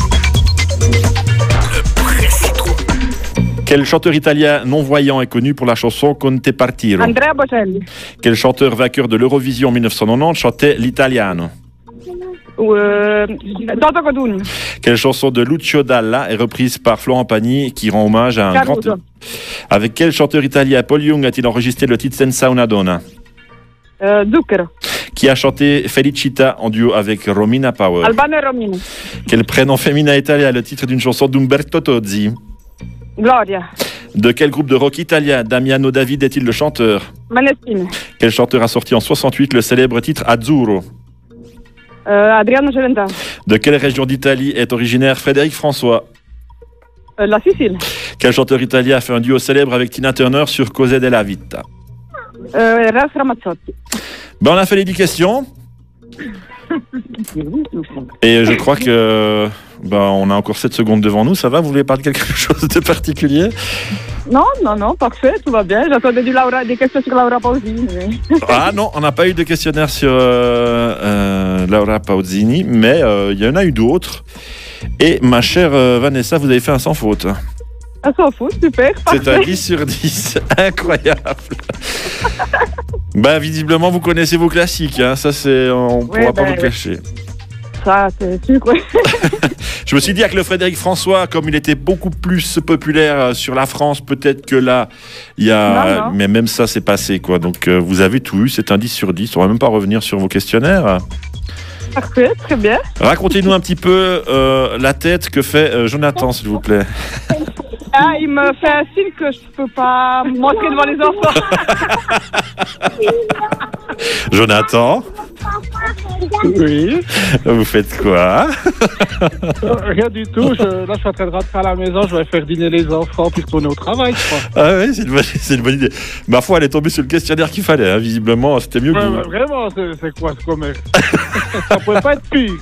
Quel chanteur italien non-voyant est connu pour la chanson Conte Partiro? Andrea Bocelli. Quel chanteur vainqueur de l'Eurovision mille neuf cent quatre-vingt-dix chantait l'italiano? Euh, Toto Codugno. Quelle chanson de Lucio Dalla est reprise par Florent Pagny qui rend hommage à un Caruso. grand... Avec quel chanteur italien Paul Young a-t-il enregistré le titre Senza una donna? Euh, Zucchero. Qui a chanté Felicita en duo avec Romina Power? Albano e Romino. Quel prénom féminin italien a le titre d'une chanson d'Umberto Tozzi? Gloria. De quel groupe de rock italien Damiano David est-il le chanteur? Maneskin. Quel chanteur a sorti en soixante-huit le célèbre titre Azzurro? Euh, Adriano Celentano. De quelle région d'Italie est originaire Frédéric François? Euh, la Sicile. Quel chanteur italien a fait un duo célèbre avec Tina Turner sur Cose della Vita? Euh, Ralph Ramazzotti. Ben, on a fait les dix questions. Et je crois que ben, on a encore sept secondes devant nous. Ça va? Vous voulez parler de quelque chose de particulier? Non, non, non, parfait, tout va bien. J'attendais du Laura, des questions sur Laura Pausini. Mais... Ah non, on n'a pas eu de questionnaire sur euh, euh, Laura Pausini, mais euh, il y en a eu d'autres. Et ma chère euh, Vanessa, vous avez fait un sans faute. Un s'en fout, super, C'est un parfait. dix sur dix. Incroyable. Ben, visiblement, vous connaissez vos classiques. Hein. Ça, c'est, on ne pourra Ouais, pas ben, vous le ouais. cacher. Ça, c'est sûr, quoi. Je me suis dit avec le Frédéric François, comme il était beaucoup plus populaire sur la France, peut-être que là, il y a... Non, non. Mais même ça, c'est passé, quoi. Donc, euh, vous avez tout eu, c'est un dix sur dix. On va même pas revenir sur vos questionnaires. Parfait, très bien. Racontez-nous un petit peu euh, la tête que fait euh, Jonathan, s'il vous plaît. Ah, il me fait un signe que je peux pas montrer devant les enfants. Jonathan, Oui. vous faites quoi? Euh, Rien du tout. Je, là, je suis en train de rentrer à la maison. Je vais faire dîner les enfants puis retourner au travail, je crois. Ah oui, c'est une, bonne- c'est une bonne idée. Ma foi, elle est tombée sur le questionnaire qu'il fallait. Hein. Visiblement, c'était mieux que Ouais, vous. mais vraiment, c'est c'est quoi ce commerce? Ça pourrait pas être pire.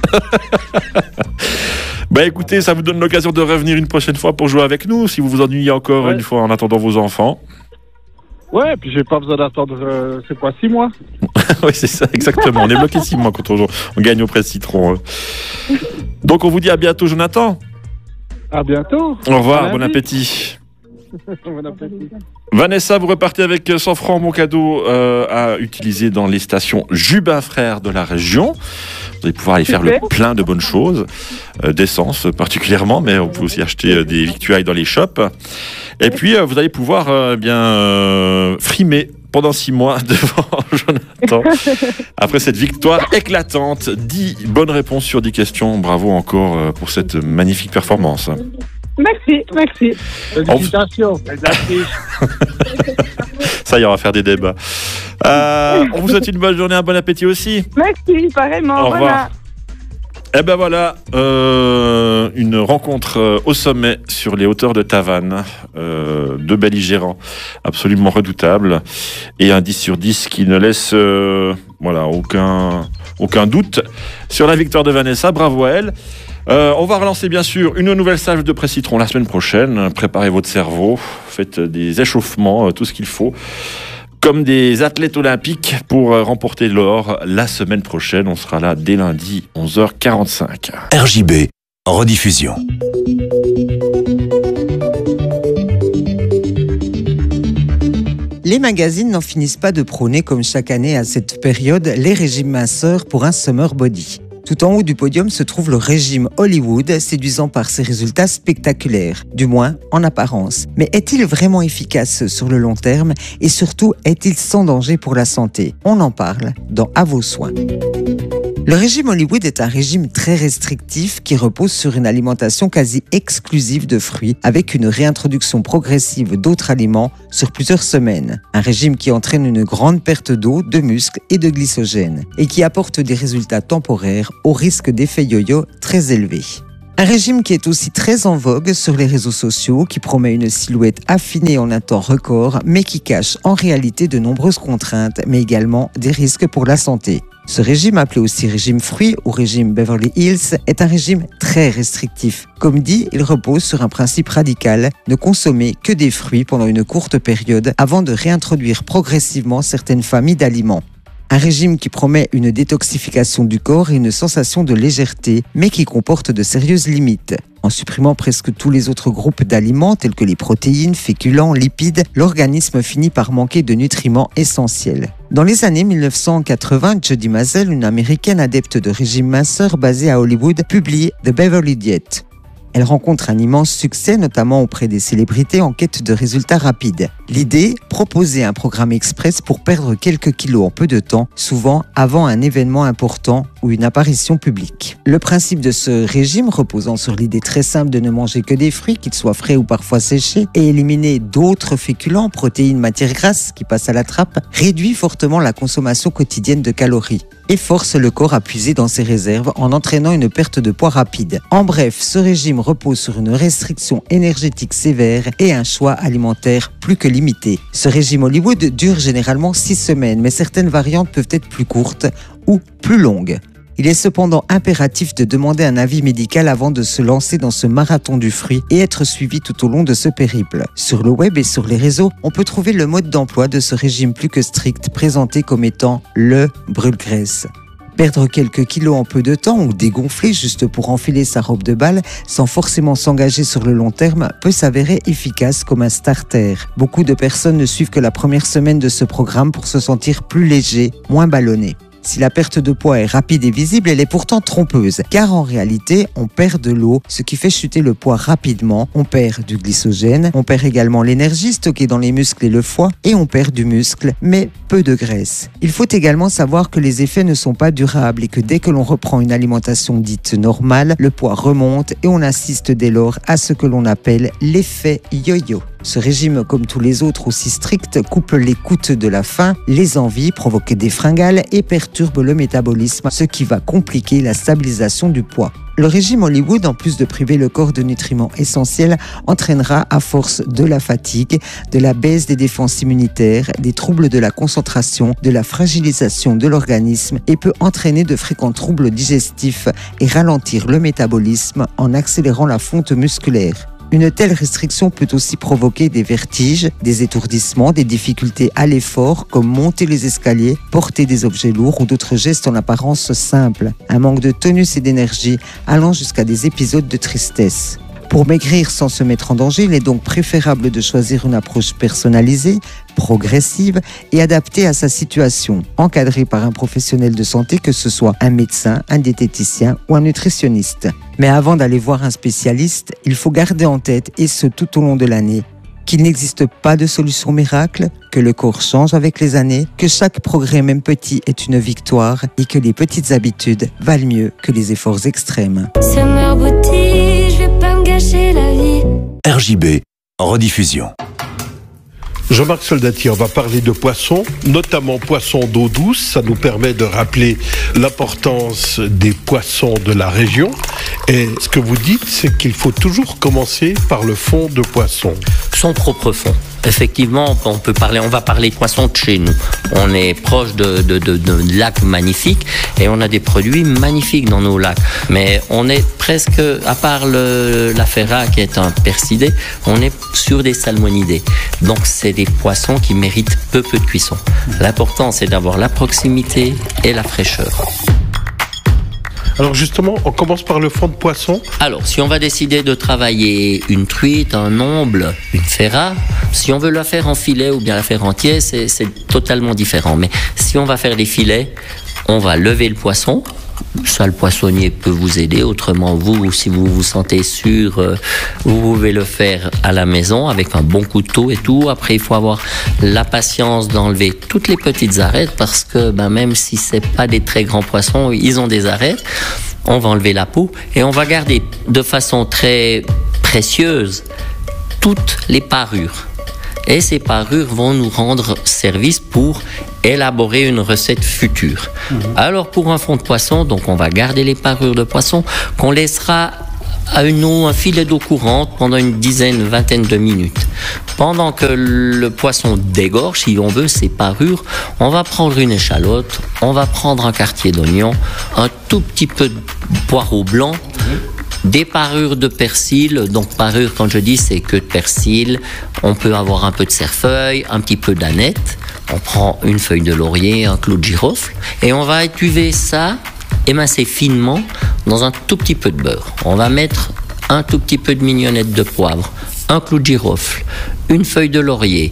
Bah écoutez, ça vous donne l'occasion de revenir une prochaine fois pour jouer avec nous, si vous vous ennuyez encore Ouais. une fois en attendant vos enfants. Ouais, puis j'ai pas besoin d'attendre, euh, c'est quoi, six mois? Oui, c'est ça, exactement. On est bloqué six mois quand on, on gagne au presse citron. hein. Donc on vous dit à bientôt, Jonathan. À bientôt. Au revoir, Bon bon appétit. Bon appétit. Vanessa, vous repartez avec cent francs, mon cadeau euh, à utiliser dans les stations Jubin Frères de la région. Vous allez pouvoir aller faire le Super. plein de bonnes choses, euh, d'essence particulièrement, mais on peut aussi acheter euh, des victuailles dans les shops. Et puis, euh, vous allez pouvoir euh, bien euh, frimer pendant six mois devant Jonathan. Après cette victoire éclatante, dix bonnes réponses sur dix questions. Bravo encore euh, pour cette magnifique performance. Merci, merci. Félicitations. Ça y est, on va faire des débats. Euh, on vous souhaite une bonne journée, un bon appétit aussi. Merci, pareillement. Au revoir. Voilà. Eh ben voilà, euh, une rencontre euh, au sommet sur les hauteurs de Tavannes, euh, deux belligérants absolument redoutables et un dix sur dix qui ne laisse euh, voilà, aucun, aucun doute sur la victoire de Vanessa. Bravo à elle. Euh, on va relancer bien sûr une nouvelle salve de presse citron la semaine prochaine. Préparez votre cerveau, faites des échauffements, euh, tout ce qu'il faut. Comme des athlètes olympiques pour euh, remporter l'or la semaine prochaine. On sera là dès lundi, onze heures quarante-cinq. R J B, rediffusion. Les magazines n'en finissent pas de prôner comme chaque année à cette période les régimes minceurs pour un summer body. Tout en haut du podium se trouve le régime Hollywood, séduisant par ses résultats spectaculaires, du moins en apparence. Mais est-il vraiment efficace sur le long terme et surtout est-il sans danger pour la santé? On en parle dans À vos soins. Le régime Hollywood est un régime très restrictif qui repose sur une alimentation quasi exclusive de fruits avec une réintroduction progressive d'autres aliments sur plusieurs semaines. Un régime qui entraîne une grande perte d'eau, de muscles et de glycogène et qui apporte des résultats temporaires au risque d'effet yo-yo très élevé. Un régime qui est aussi très en vogue sur les réseaux sociaux, qui promet une silhouette affinée en un temps record, mais qui cache en réalité de nombreuses contraintes, mais également des risques pour la santé. Ce régime, appelé aussi régime fruits ou régime Beverly Hills, est un régime très restrictif. Comme dit, il repose sur un principe radical, ne consommer que des fruits pendant une courte période avant de réintroduire progressivement certaines familles d'aliments. Un régime qui promet une détoxification du corps et une sensation de légèreté, mais qui comporte de sérieuses limites. En supprimant presque tous les autres groupes d'aliments tels que les protéines, féculents, lipides, l'organisme finit par manquer de nutriments essentiels. Dans les années mille neuf cent quatre-vingts, Jody Mazel, une américaine adepte de régime minceur basée à Hollywood, publie The Beverly Diet. Elle rencontre un immense succès, notamment auprès des célébrités en quête de résultats rapides. L'idée, proposer un programme express pour perdre quelques kilos en peu de temps, souvent avant un événement important ou une apparition publique. Le principe de ce régime, reposant sur l'idée très simple de ne manger que des fruits, qu'ils soient frais ou parfois séchés, et éliminer d'autres féculents, protéines, matières grasses qui passent à la trappe, réduit fortement la consommation quotidienne de calories et force le corps à puiser dans ses réserves en entraînant une perte de poids rapide. En bref, ce régime repose sur une restriction énergétique sévère et un choix alimentaire plus que limité. Ce régime Hollywood dure généralement six semaines, mais certaines variantes peuvent être plus courtes ou plus longues. Il est cependant impératif de demander un avis médical avant de se lancer dans ce marathon du fruit et être suivi tout au long de ce périple. Sur le web et sur les réseaux, on peut trouver le mode d'emploi de ce régime plus que strict présenté comme étant le brûle-graisse. Perdre quelques kilos en peu de temps ou dégonfler juste pour enfiler sa robe de bal sans forcément s'engager sur le long terme peut s'avérer efficace comme un starter. Beaucoup de personnes ne suivent que la première semaine de ce programme pour se sentir plus léger, moins ballonné. Si la perte de poids est rapide et visible, elle est pourtant trompeuse, car en réalité, on perd de l'eau, ce qui fait chuter le poids rapidement, on perd du glycogène, on perd également l'énergie stockée dans les muscles et le foie, et on perd du muscle, mais peu de graisse. Il faut également savoir que les effets ne sont pas durables et que dès que l'on reprend une alimentation dite normale, le poids remonte et on assiste dès lors à ce que l'on appelle l'effet yo-yo. Ce régime, comme tous les autres aussi stricts, coupe l'écoute de la faim, les envies, provoque des fringales et perturbe le métabolisme, ce qui va compliquer la stabilisation du poids. Le régime Hollywood, en plus de priver le corps de nutriments essentiels, entraînera à force de la fatigue, de la baisse des défenses immunitaires, des troubles de la concentration, de la fragilisation de l'organisme et peut entraîner de fréquents troubles digestifs et ralentir le métabolisme en accélérant la fonte musculaire. Une telle restriction peut aussi provoquer des vertiges, des étourdissements, des difficultés à l'effort comme monter les escaliers, porter des objets lourds ou d'autres gestes en apparence simples. Un manque de tonus et d'énergie allant jusqu'à des épisodes de tristesse. Pour maigrir sans se mettre en danger, il est donc préférable de choisir une approche personnalisée, progressive et adaptée à sa situation, encadrée par un professionnel de santé, que ce soit un médecin, un diététicien ou un nutritionniste. Mais avant d'aller voir un spécialiste, il faut garder en tête, et ce tout au long de l'année, qu'il n'existe pas de solution miracle, que le corps change avec les années, que chaque progrès, même petit, est une victoire et que les petites habitudes valent mieux que les efforts extrêmes. Summer Booty, je vais pas me gâcher la vie. R J B, rediffusion. Jean-Marc Soldati, on va parler de poissons, notamment poissons d'eau douce. Ça nous permet de rappeler l'importance des poissons de la région. Et ce que vous dites, c'est qu'il faut toujours commencer par le fond de poisson. Son propre fond. Effectivement, on peut parler, on va parler de poissons de chez nous. On est proche de, de, de, de lacs magnifiques et on a des produits magnifiques dans nos lacs. Mais on est presque, à part le, la ferra qui est un percidé, on est sur des salmonidés. Donc c'est des poissons qui méritent peu peu de cuisson. L'important, c'est d'avoir la proximité et la fraîcheur. Alors justement, on commence par le fond de poisson. Alors, si on va décider de travailler une truite, un omble, une ferra, si on veut la faire en filet ou bien la faire entière, c'est, c'est totalement différent. Mais si on va faire des filets, on va lever le poisson, ça, le poissonnier peut vous aider. Autrement, vous, si vous vous sentez sûr, euh, vous pouvez le faire à la maison avec un bon couteau et tout. Après, il faut avoir la patience d'enlever toutes les petites arêtes parce que ben, même si c'est pas des très grands poissons, ils ont des arêtes. On va enlever la peau et on va garder de façon très précieuse toutes les parures. Et ces parures vont nous rendre service pour élaborer une recette future. Mmh. Alors pour un fond de poisson, donc on va garder les parures de poisson qu'on laissera à une eau, un filet d'eau courante pendant une dizaine, vingtaine de minutes. Pendant que le poisson dégorge, si on veut, ses parures, on va prendre une échalote, on va prendre un quartier d'oignon, un tout petit peu de poireau blanc, des parures de persil. Donc parures, quand je dis, c'est que de persil. On peut avoir un peu de cerfeuil, un petit peu d'aneth. On prend une feuille de laurier, un clou de girofle, et on va étuver ça, émincer finement dans un tout petit peu de beurre. On va mettre un tout petit peu de mignonnette de poivre, un clou de girofle, une feuille de laurier.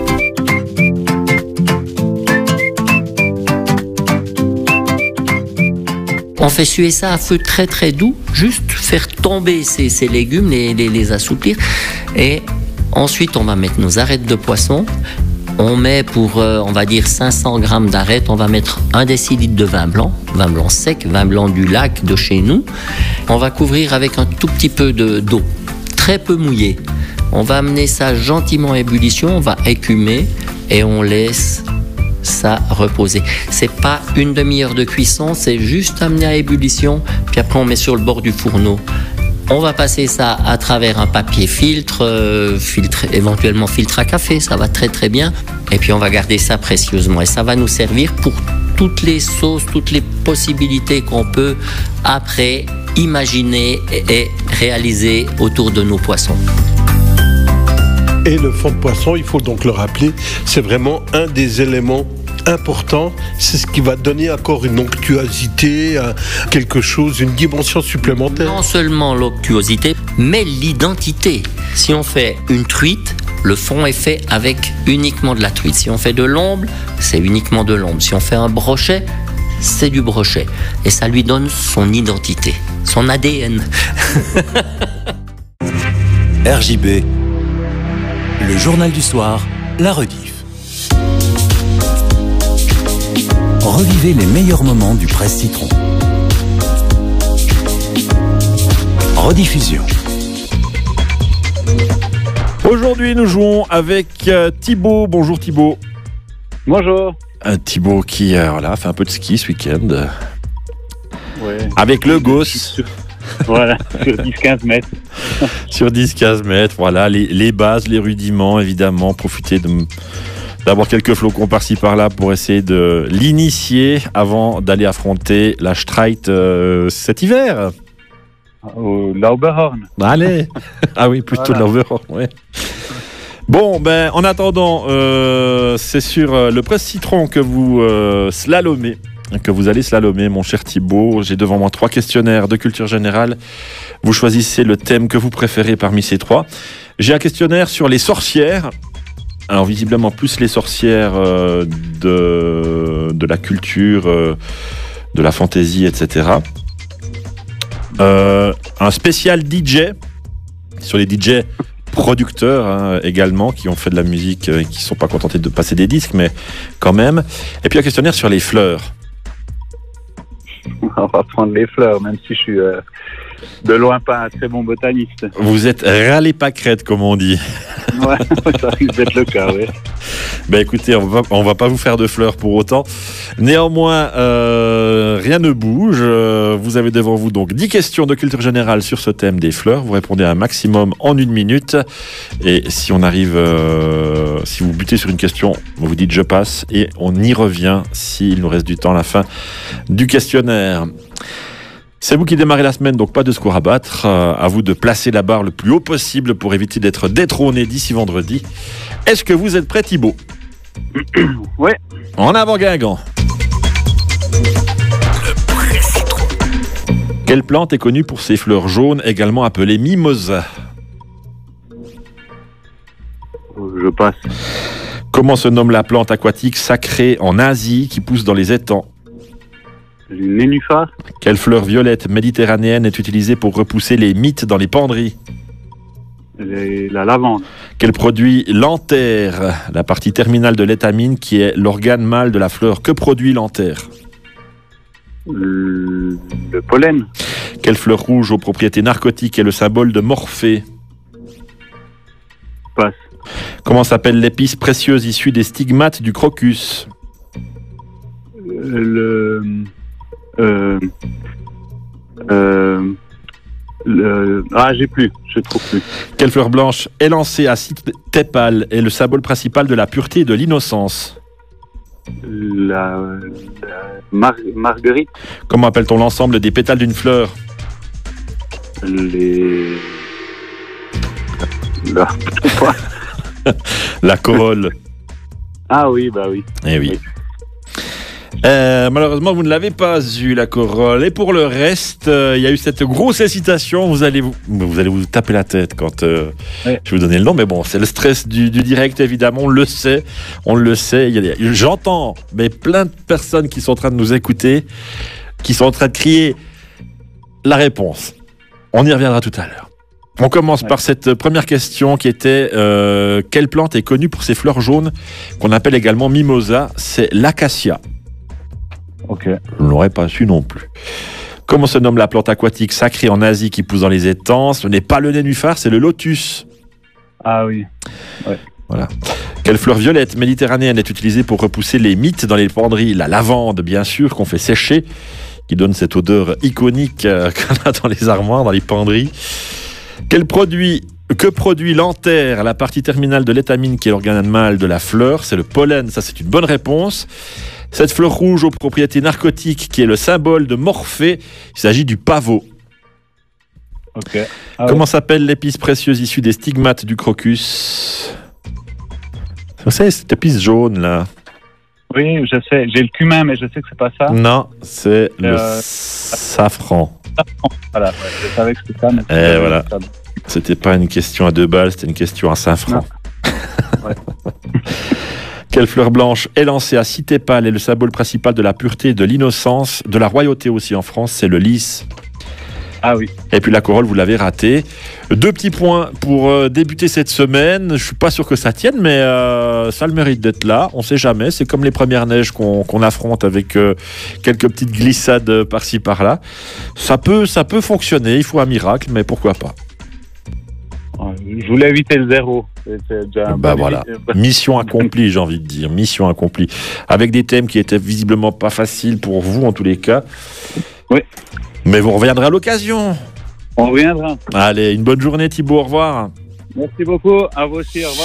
On fait suer ça à feu très très doux, juste faire tomber ces, ces légumes, les, les, les assouplir. Et ensuite, on va mettre nos arêtes de poisson. On met pour, euh, on va dire, cinq cents grammes d'arêtes, on va mettre un décilitre de vin blanc, vin blanc sec, vin blanc du lac de chez nous. On va couvrir avec un tout petit peu de, d'eau, très peu mouillée. On va amener ça gentiment à ébullition, on va écumer et on laisse ça reposer. C'est pas une demi-heure de cuisson, c'est juste amener à ébullition, puis après on met sur le bord du fourneau. On va passer ça à travers un papier filtre, euh, filtre, éventuellement filtre à café, ça va très très bien. Et puis on va garder ça précieusement et ça va nous servir pour toutes les sauces, toutes les possibilités qu'on peut après imaginer et réaliser autour de nos poissons. Et le fond de poisson, il faut donc le rappeler, c'est vraiment un des éléments importants. C'est ce qui va donner encore une onctuosité, quelque chose, une dimension supplémentaire. Non seulement l'onctuosité, mais l'identité. Si on fait une truite, le fond est fait avec uniquement de la truite. Si on fait de l'omble, c'est uniquement de l'omble. Si on fait un brochet, c'est du brochet. Et ça lui donne son identité, son A D N. R J B, le journal du soir, la rediff. Revivez les meilleurs moments du Presse Citron. Rediffusion. Aujourd'hui, nous jouons avec euh, Thibaut. Bonjour Thibaut. Bonjour. Un Thibaut qui euh, voilà, fait un peu de ski ce week-end. Ouais. Avec le gosse. Voilà, sur dix à quinze mètres. Sur dix à quinze mètres, voilà, les, les bases, les rudiments, évidemment. Profitez de, d'avoir quelques flocons par-ci par-là pour essayer de l'initier avant d'aller affronter la Streit euh, cet hiver. Au Lauberhorn. Allez. Ah oui, plutôt voilà. Lauberhorn, ouais. Bon, ben, en attendant, euh, c'est sur euh, le Presse Citron que vous euh, slalomez. que vous allez slalomer, mon cher Thibaut. J'ai devant moi trois questionnaires de culture générale. Vous choisissez le thème que vous préférez parmi ces trois. J'ai un questionnaire sur les sorcières. Alors, visiblement, plus les sorcières euh, de, de la culture, euh, de la fantaisie, et cetera. Euh, un spécial D J sur les D J producteurs hein, également, qui ont fait de la musique et qui ne sont pas contentés de passer des disques, mais quand même. Et puis un questionnaire sur les fleurs. On va prendre les fleurs, même si je suis euh, de loin pas un très bon botaniste. Vous êtes râlé pâquerette, comme on dit. Ouais, ça risque d'être le cas, oui. Ben écoutez, on va, on va pas vous faire de fleurs pour autant. Néanmoins, euh, rien ne bouge. Euh, vous avez devant vous donc dix questions de culture générale sur ce thème des fleurs. Vous répondez un maximum en une minute. Et si on arrive, euh, si vous butez sur une question, vous dites je passe et on y revient s'il nous reste du temps à la fin du questionnaire. C'est vous qui démarrez la semaine, donc pas de score à battre. Euh, à vous de placer la barre le plus haut possible pour éviter d'être détrôné d'ici vendredi. Est-ce que vous êtes prêt, Thibaut ? Oui. En avant, Guingamp. Quelle plante est connue pour ses fleurs jaunes, également appelées mimosas ? Je passe. Comment se nomme la plante aquatique sacrée en Asie qui pousse dans les étangs ? Une nénuphar. Quelle fleur violette méditerranéenne est utilisée pour repousser les mites dans les penderies? Les- La lavande. Quel produit l'enterre, la partie terminale de l'étamine qui est l'organe mâle de la fleur? Que produit l'enterre? Le, le pollen. Quelle fleur rouge aux propriétés narcotiques est le symbole de Morphée? Passe. Comment s'appelle l'épice précieuse issue des stigmates du crocus? Euh, le. Euh, euh, le- ah, j'ai plus. Je trouve plus. Quelle fleur blanche élancée à six tépales est le symbole principal de la pureté et de l'innocence? La, la mar- marguerite. Comment appelle-t-on l'ensemble des pétales d'une fleur? Les. La, La corolle. ah oui, bah oui. Eh oui. Euh, malheureusement, vous ne l'avez pas eu, la corolle. Et pour le reste, euh, il y a eu cette grosse hésitation. Vous allez vous, vous allez vous taper la tête quand euh, Ouais. je vais vous donner le nom. Mais bon, c'est le stress du, du direct, évidemment. On le sait. On le sait. Il y a des- J'entends, mais plein de personnes qui sont en train de nous écouter, qui sont en train de crier la réponse. On y reviendra tout à l'heure. On commence Ouais. par cette première question qui était euh, quelle plante est connue pour ses fleurs jaunes qu'on appelle également mimosa? C'est l'acacia. Ok. Je ne l'aurais pas su non plus. Comment se nomme la plante aquatique sacrée en Asie qui pousse dans les étangs? Ce n'est pas le nénuphar, c'est le lotus. Ah oui. Voilà. Quelle fleur violette méditerranéenne est utilisée pour repousser les mites dans les penderies? La lavande, bien sûr, qu'on fait sécher, qui donne cette odeur iconique euh, qu'on a dans les armoires, dans les penderies. Quel produit, que produit l'enterre, la partie terminale de l'étamine qui est l'organe mâle de la fleur? C'est le pollen, ça c'est une bonne réponse. Cette fleur rouge aux propriétés narcotiques qui est le symbole de Morphée, il s'agit du pavot. Ok. Ah Comment s'appelle l'épice précieuse issue des stigmates du crocus? Vous savez, cette épice jaune là? Oui, je sais. J'ai le cumin, mais je sais que c'est pas ça. Non, c'est le Euh, safran. Voilà. Ouais, je savais que c'était ça. Mais Et voilà. C'était pas une question à deux balles, c'était une question à cinq francs. Ouais. Quelle fleur blanche élancée à six tépales est le symbole principal de la pureté et de l'innocence, de la royauté aussi en France? C'est le lys. Ah oui. Et puis la corolle, vous l'avez raté. Deux petits points pour euh, débuter cette semaine. Je suis pas sûr que ça tienne, mais euh, ça a le mérite d'être là. On sait jamais. C'est comme les premières neiges qu'on qu'on affronte avec euh, quelques petites glissades par-ci par-là. Ça peut, ça peut fonctionner. Il faut un miracle, mais pourquoi pas. Je voulais éviter le zéro. C'est- c'est déjà un Bah bon voilà, éviter- mission accomplie, j'ai envie de dire, mission accomplie. Avec des thèmes qui étaient visiblement pas faciles pour vous en tous les cas. Oui. Mais vous reviendrez à l'occasion. On reviendra. Allez, une bonne journée Thibaut, au revoir. Merci beaucoup. À vous aussi. Au revoir.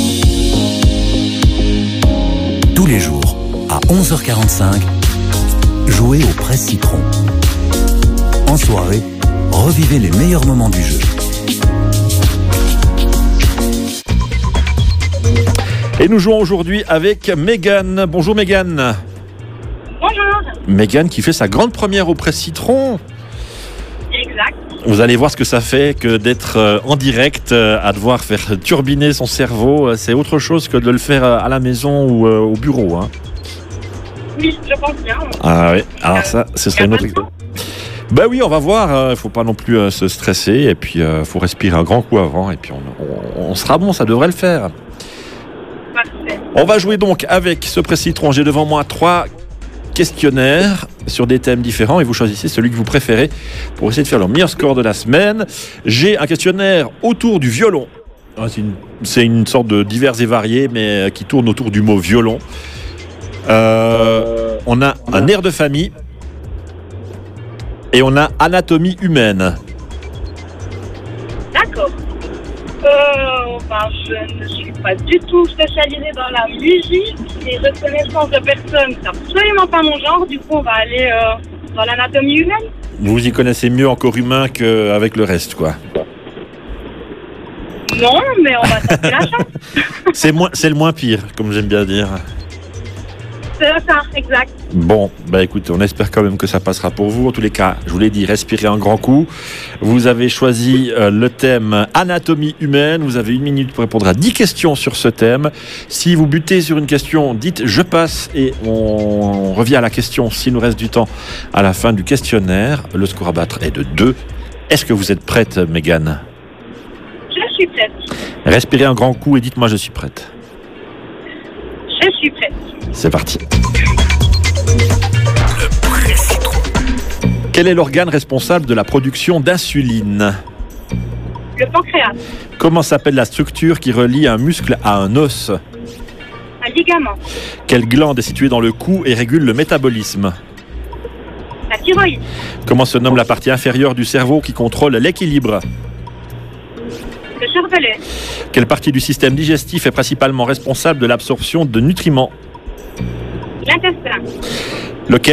Tous les jours, à onze heures quarante-cinq, jouez au Presse Citron. En soirée, revivez les meilleurs moments du jeu. Et nous jouons aujourd'hui avec Mégane. Bonjour Mégane. Bonjour. Mégane qui fait sa grande première au Presse Citron. Exact. Vous allez voir ce que ça fait que d'être euh, en direct, euh, à devoir faire turbiner son cerveau. Euh, C'est autre chose que de le faire euh, à la maison ou euh, au bureau. Hein. Oui, je pense bien. Ah oui, alors ça, ce serait une autre... Ben oui, on va voir. Il ne faut pas non plus euh, se stresser. Et puis, il euh, faut respirer un grand coup avant. Et puis, on, on, on sera bon, ça devrait le faire. Parfait. On va jouer donc avec ce Presse Citron. J'ai devant moi trois questionnaires sur des thèmes différents. Et vous choisissez celui que vous préférez pour essayer de faire le meilleur score de la semaine. J'ai un questionnaire autour du violon. C'est une, c'est une sorte de divers et variés, mais qui tourne autour du mot violon. Euh, on a un air de famille. Et on a anatomie humaine. D'accord. Euh, ben, je ne suis pas du tout spécialisée dans la musique et reconnaissance de personnes, c'est absolument pas mon genre. Du coup, on va aller euh, dans l'anatomie humaine. Vous y connaissez mieux en corps humain qu'avec le reste, quoi. Non, mais on va tenter la chance. C'est moins, c'est le moins pire, comme j'aime bien dire. C'est ça, exact. Bon, bah écoutez, on espère quand même que ça passera pour vous. En tous les cas, je vous l'ai dit, respirez un grand coup. Vous avez choisi euh, le thème anatomie humaine. Vous avez une minute pour répondre à dix questions sur ce thème. Si vous butez sur une question, dites je passe et on revient à la question s'il nous reste du temps à la fin du questionnaire. Le score à battre est de deux. Est-ce que vous êtes prête, Mégane ? Je suis prête. Respirez un grand coup et dites-moi je suis prête. Je suis prête. C'est parti. Quel est l'organe responsable de la production d'insuline ? Le pancréas. Comment s'appelle la structure qui relie un muscle à un os ? Un ligament. Quelle glande est située dans le cou et régule le métabolisme ? La thyroïde. Comment se nomme la partie inférieure du cerveau qui contrôle l'équilibre ? Le cervelet. Quelle partie du système digestif est principalement responsable de l'absorption de nutriments ? L'intestin. Lequel ?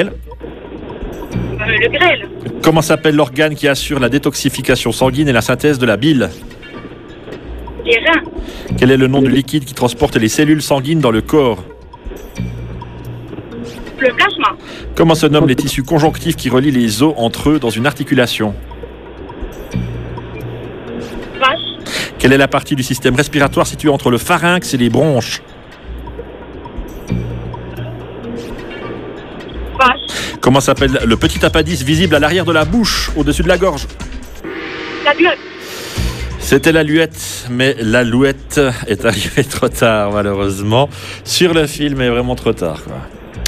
Euh, le grêle. Comment s'appelle l'organe qui assure la détoxification sanguine et la synthèse de la bile ? Les reins. Quel est le nom du liquide qui transporte les cellules sanguines dans le corps ? Le plasma. Comment se nomment les tissus conjonctifs qui relient les os entre eux dans une articulation ? Vache. Quelle est la partie du système respiratoire située entre le pharynx et les bronches ? Vache. Comment s'appelle le petit appendice visible à l'arrière de la bouche, au-dessus de la gorge ? La glotte. C'était l'alouette, mais l'alouette est arrivée trop tard, malheureusement. Sur le film, est vraiment trop tard, quoi.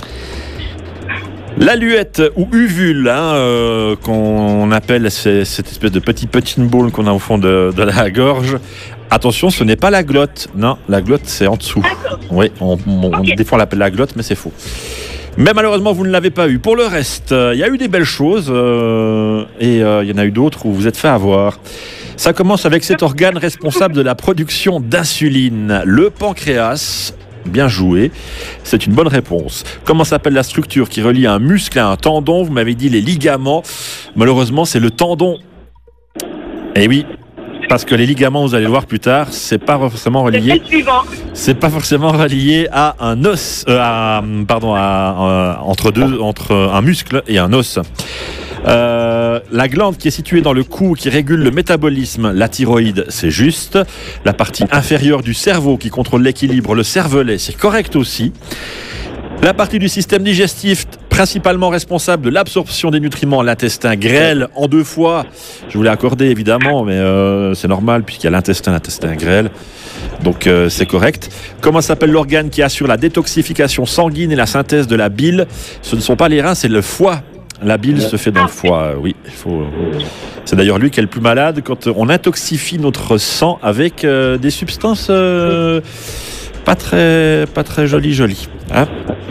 L'aluette ou uvule, hein, euh, qu'on appelle c'est, cette espèce de petit punching ball qu'on a au fond de, de la gorge. Attention, ce n'est pas la glotte. Non, la glotte, c'est en dessous. Oui, on, on, okay. Des fois on l'appelle la glotte, mais c'est faux. Mais malheureusement, vous ne l'avez pas eu. Pour le reste, il euh, y a eu des belles choses euh, et il euh, y en a eu d'autres où vous êtes fait avoir. Ça commence avec cet organe responsable de la production d'insuline, le pancréas. Bien joué, c'est une bonne réponse. Comment s'appelle la structure qui relie un muscle à un tendon ? Vous m'avez dit les ligaments. Malheureusement, c'est le tendon. Eh oui, parce que les ligaments, vous allez le voir plus tard, c'est pas forcément relié. C'est pas forcément relié à un os, euh, à, pardon, à, à, entre deux, entre un muscle et un os. Euh, la glande qui est située dans le cou qui régule le métabolisme, la thyroïde, c'est juste. La partie inférieure du cerveau qui contrôle l'équilibre, le cervelet, c'est correct aussi. La partie du système digestif principalement responsable de l'absorption des nutriments, l'intestin grêle en deux fois. Je vous l'ai accordé évidemment, mais euh, c'est normal puisqu'il y a l'intestin, l'intestin grêle. Donc euh, c'est correct. Comment s'appelle l'organe qui assure la détoxification sanguine et la synthèse de la bile ? Ce ne sont pas les reins, c'est le foie. La bile se fait dans le foie, oui. Il faut... C'est d'ailleurs lui qui est le plus malade quand on intoxifie notre sang avec euh, des substances euh, pas très, pas très jolies, jolies. Hein ?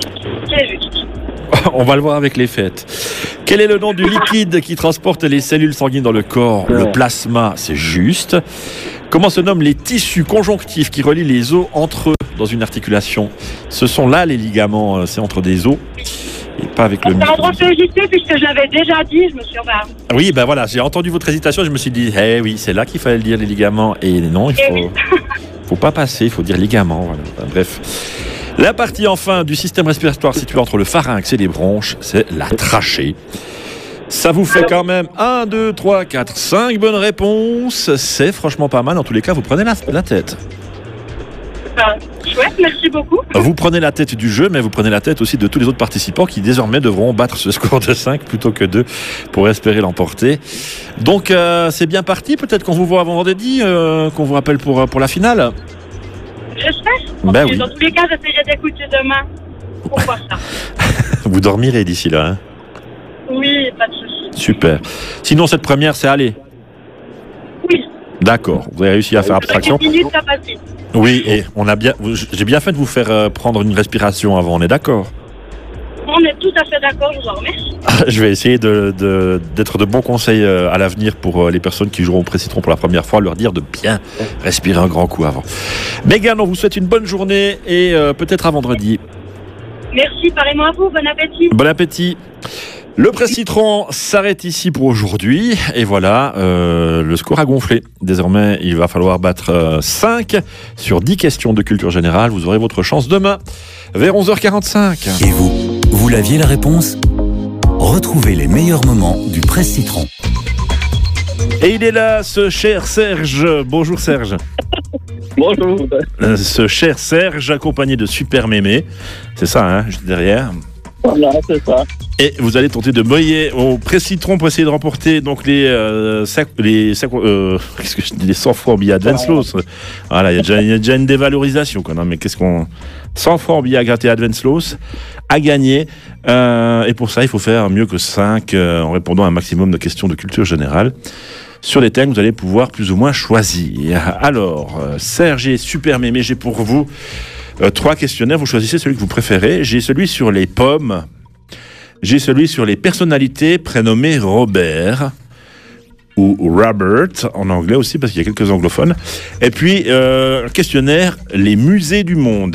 On va le voir avec les fêtes. Quel est le nom du liquide qui transporte les cellules sanguines dans le corps ? Le plasma, c'est juste. Comment se nomment les tissus conjonctifs qui relient les os entre eux dans une articulation ? Ce sont là les ligaments, c'est entre des os. Et pas avec le. C'est un droit de hésiter puisque je l'avais déjà dit, je me suis remis. Oui, ben voilà, j'ai entendu votre hésitation, je me suis dit, eh oui, c'est là qu'il fallait le dire, les ligaments. Et non, il faut, oui. faut pas passer, il faut dire ligaments. Voilà. Enfin, bref. La partie enfin du système respiratoire située entre le pharynx et les bronches, c'est la trachée. Ça vous fait quand même un, deux, trois, quatre, cinq bonnes réponses. C'est franchement pas mal. En tous les cas, vous prenez la, la tête. Ben, chouette, merci beaucoup. Vous prenez la tête du jeu, mais vous prenez la tête aussi de tous les autres participants qui désormais devront battre ce score de cinq plutôt que deux pour espérer l'emporter. Donc euh, c'est bien parti, peut-être qu'on vous voit avant vendredi, euh, qu'on vous rappelle pour, pour la finale. J'espère. Ben oui. Dans tous les cas, j'essaierai d'écouter demain pour voir ça. Vous dormirez d'ici là, hein ? Oui, pas de souci. Super. Sinon, cette première, c'est aller ? Oui. D'accord, vous avez réussi à faire abstraction. dix minutes, ça passe vite. Oui, et on a bien, j'ai bien fait de vous faire euh, prendre une respiration avant, on est d'accord ? On est tout à fait d'accord, je vous en remercie. Je vais essayer de, de, d'être de bons conseils euh, à l'avenir pour euh, les personnes qui joueront au Pré-Citron pour la première fois, leur dire de bien respirer un grand coup avant. Mégane, on vous souhaite une bonne journée et euh, peut-être à vendredi. Merci, pareillement à vous, bon appétit. Bon appétit. Le Presse Citron s'arrête ici pour aujourd'hui. Et voilà, euh, le score a gonflé. Désormais, il va falloir battre euh, cinq sur dix questions de culture générale. Vous aurez votre chance demain vers onze heures quarante-cinq. Et vous, vous l'aviez la réponse ? Retrouvez les meilleurs moments du Presse Citron. Et il est là, ce cher Serge. Bonjour Serge. Bonjour. Euh, ce cher Serge, accompagné de Super Mémé. C'est ça, hein, juste derrière. Voilà, c'est ça. Et vous allez tenter de briller au Presse Citron pour essayer de remporter donc les euh, sac, les sac, euh, qu'est-ce que je dis, les cent francs billets Advance-Loss. Voilà, il y a déjà, il y a déjà une dévalorisation, quoi. Non, mais qu'est-ce qu'on cent francs billets à gratter Advance-Loss à gagner. Euh, et pour ça, il faut faire mieux que cinq euh, en répondant à un maximum de questions de culture générale. Sur les thèmes, vous allez pouvoir plus ou moins choisir. Alors, euh, Serge et Super Mémé, j'ai pour vous euh, trois questionnaires. Vous choisissez celui que vous préférez. J'ai celui sur les pommes. J'ai celui sur les personnalités prénommées Robert ou Robert en anglais aussi parce qu'il y a quelques anglophones. Et puis, euh, questionnaire les musées du monde.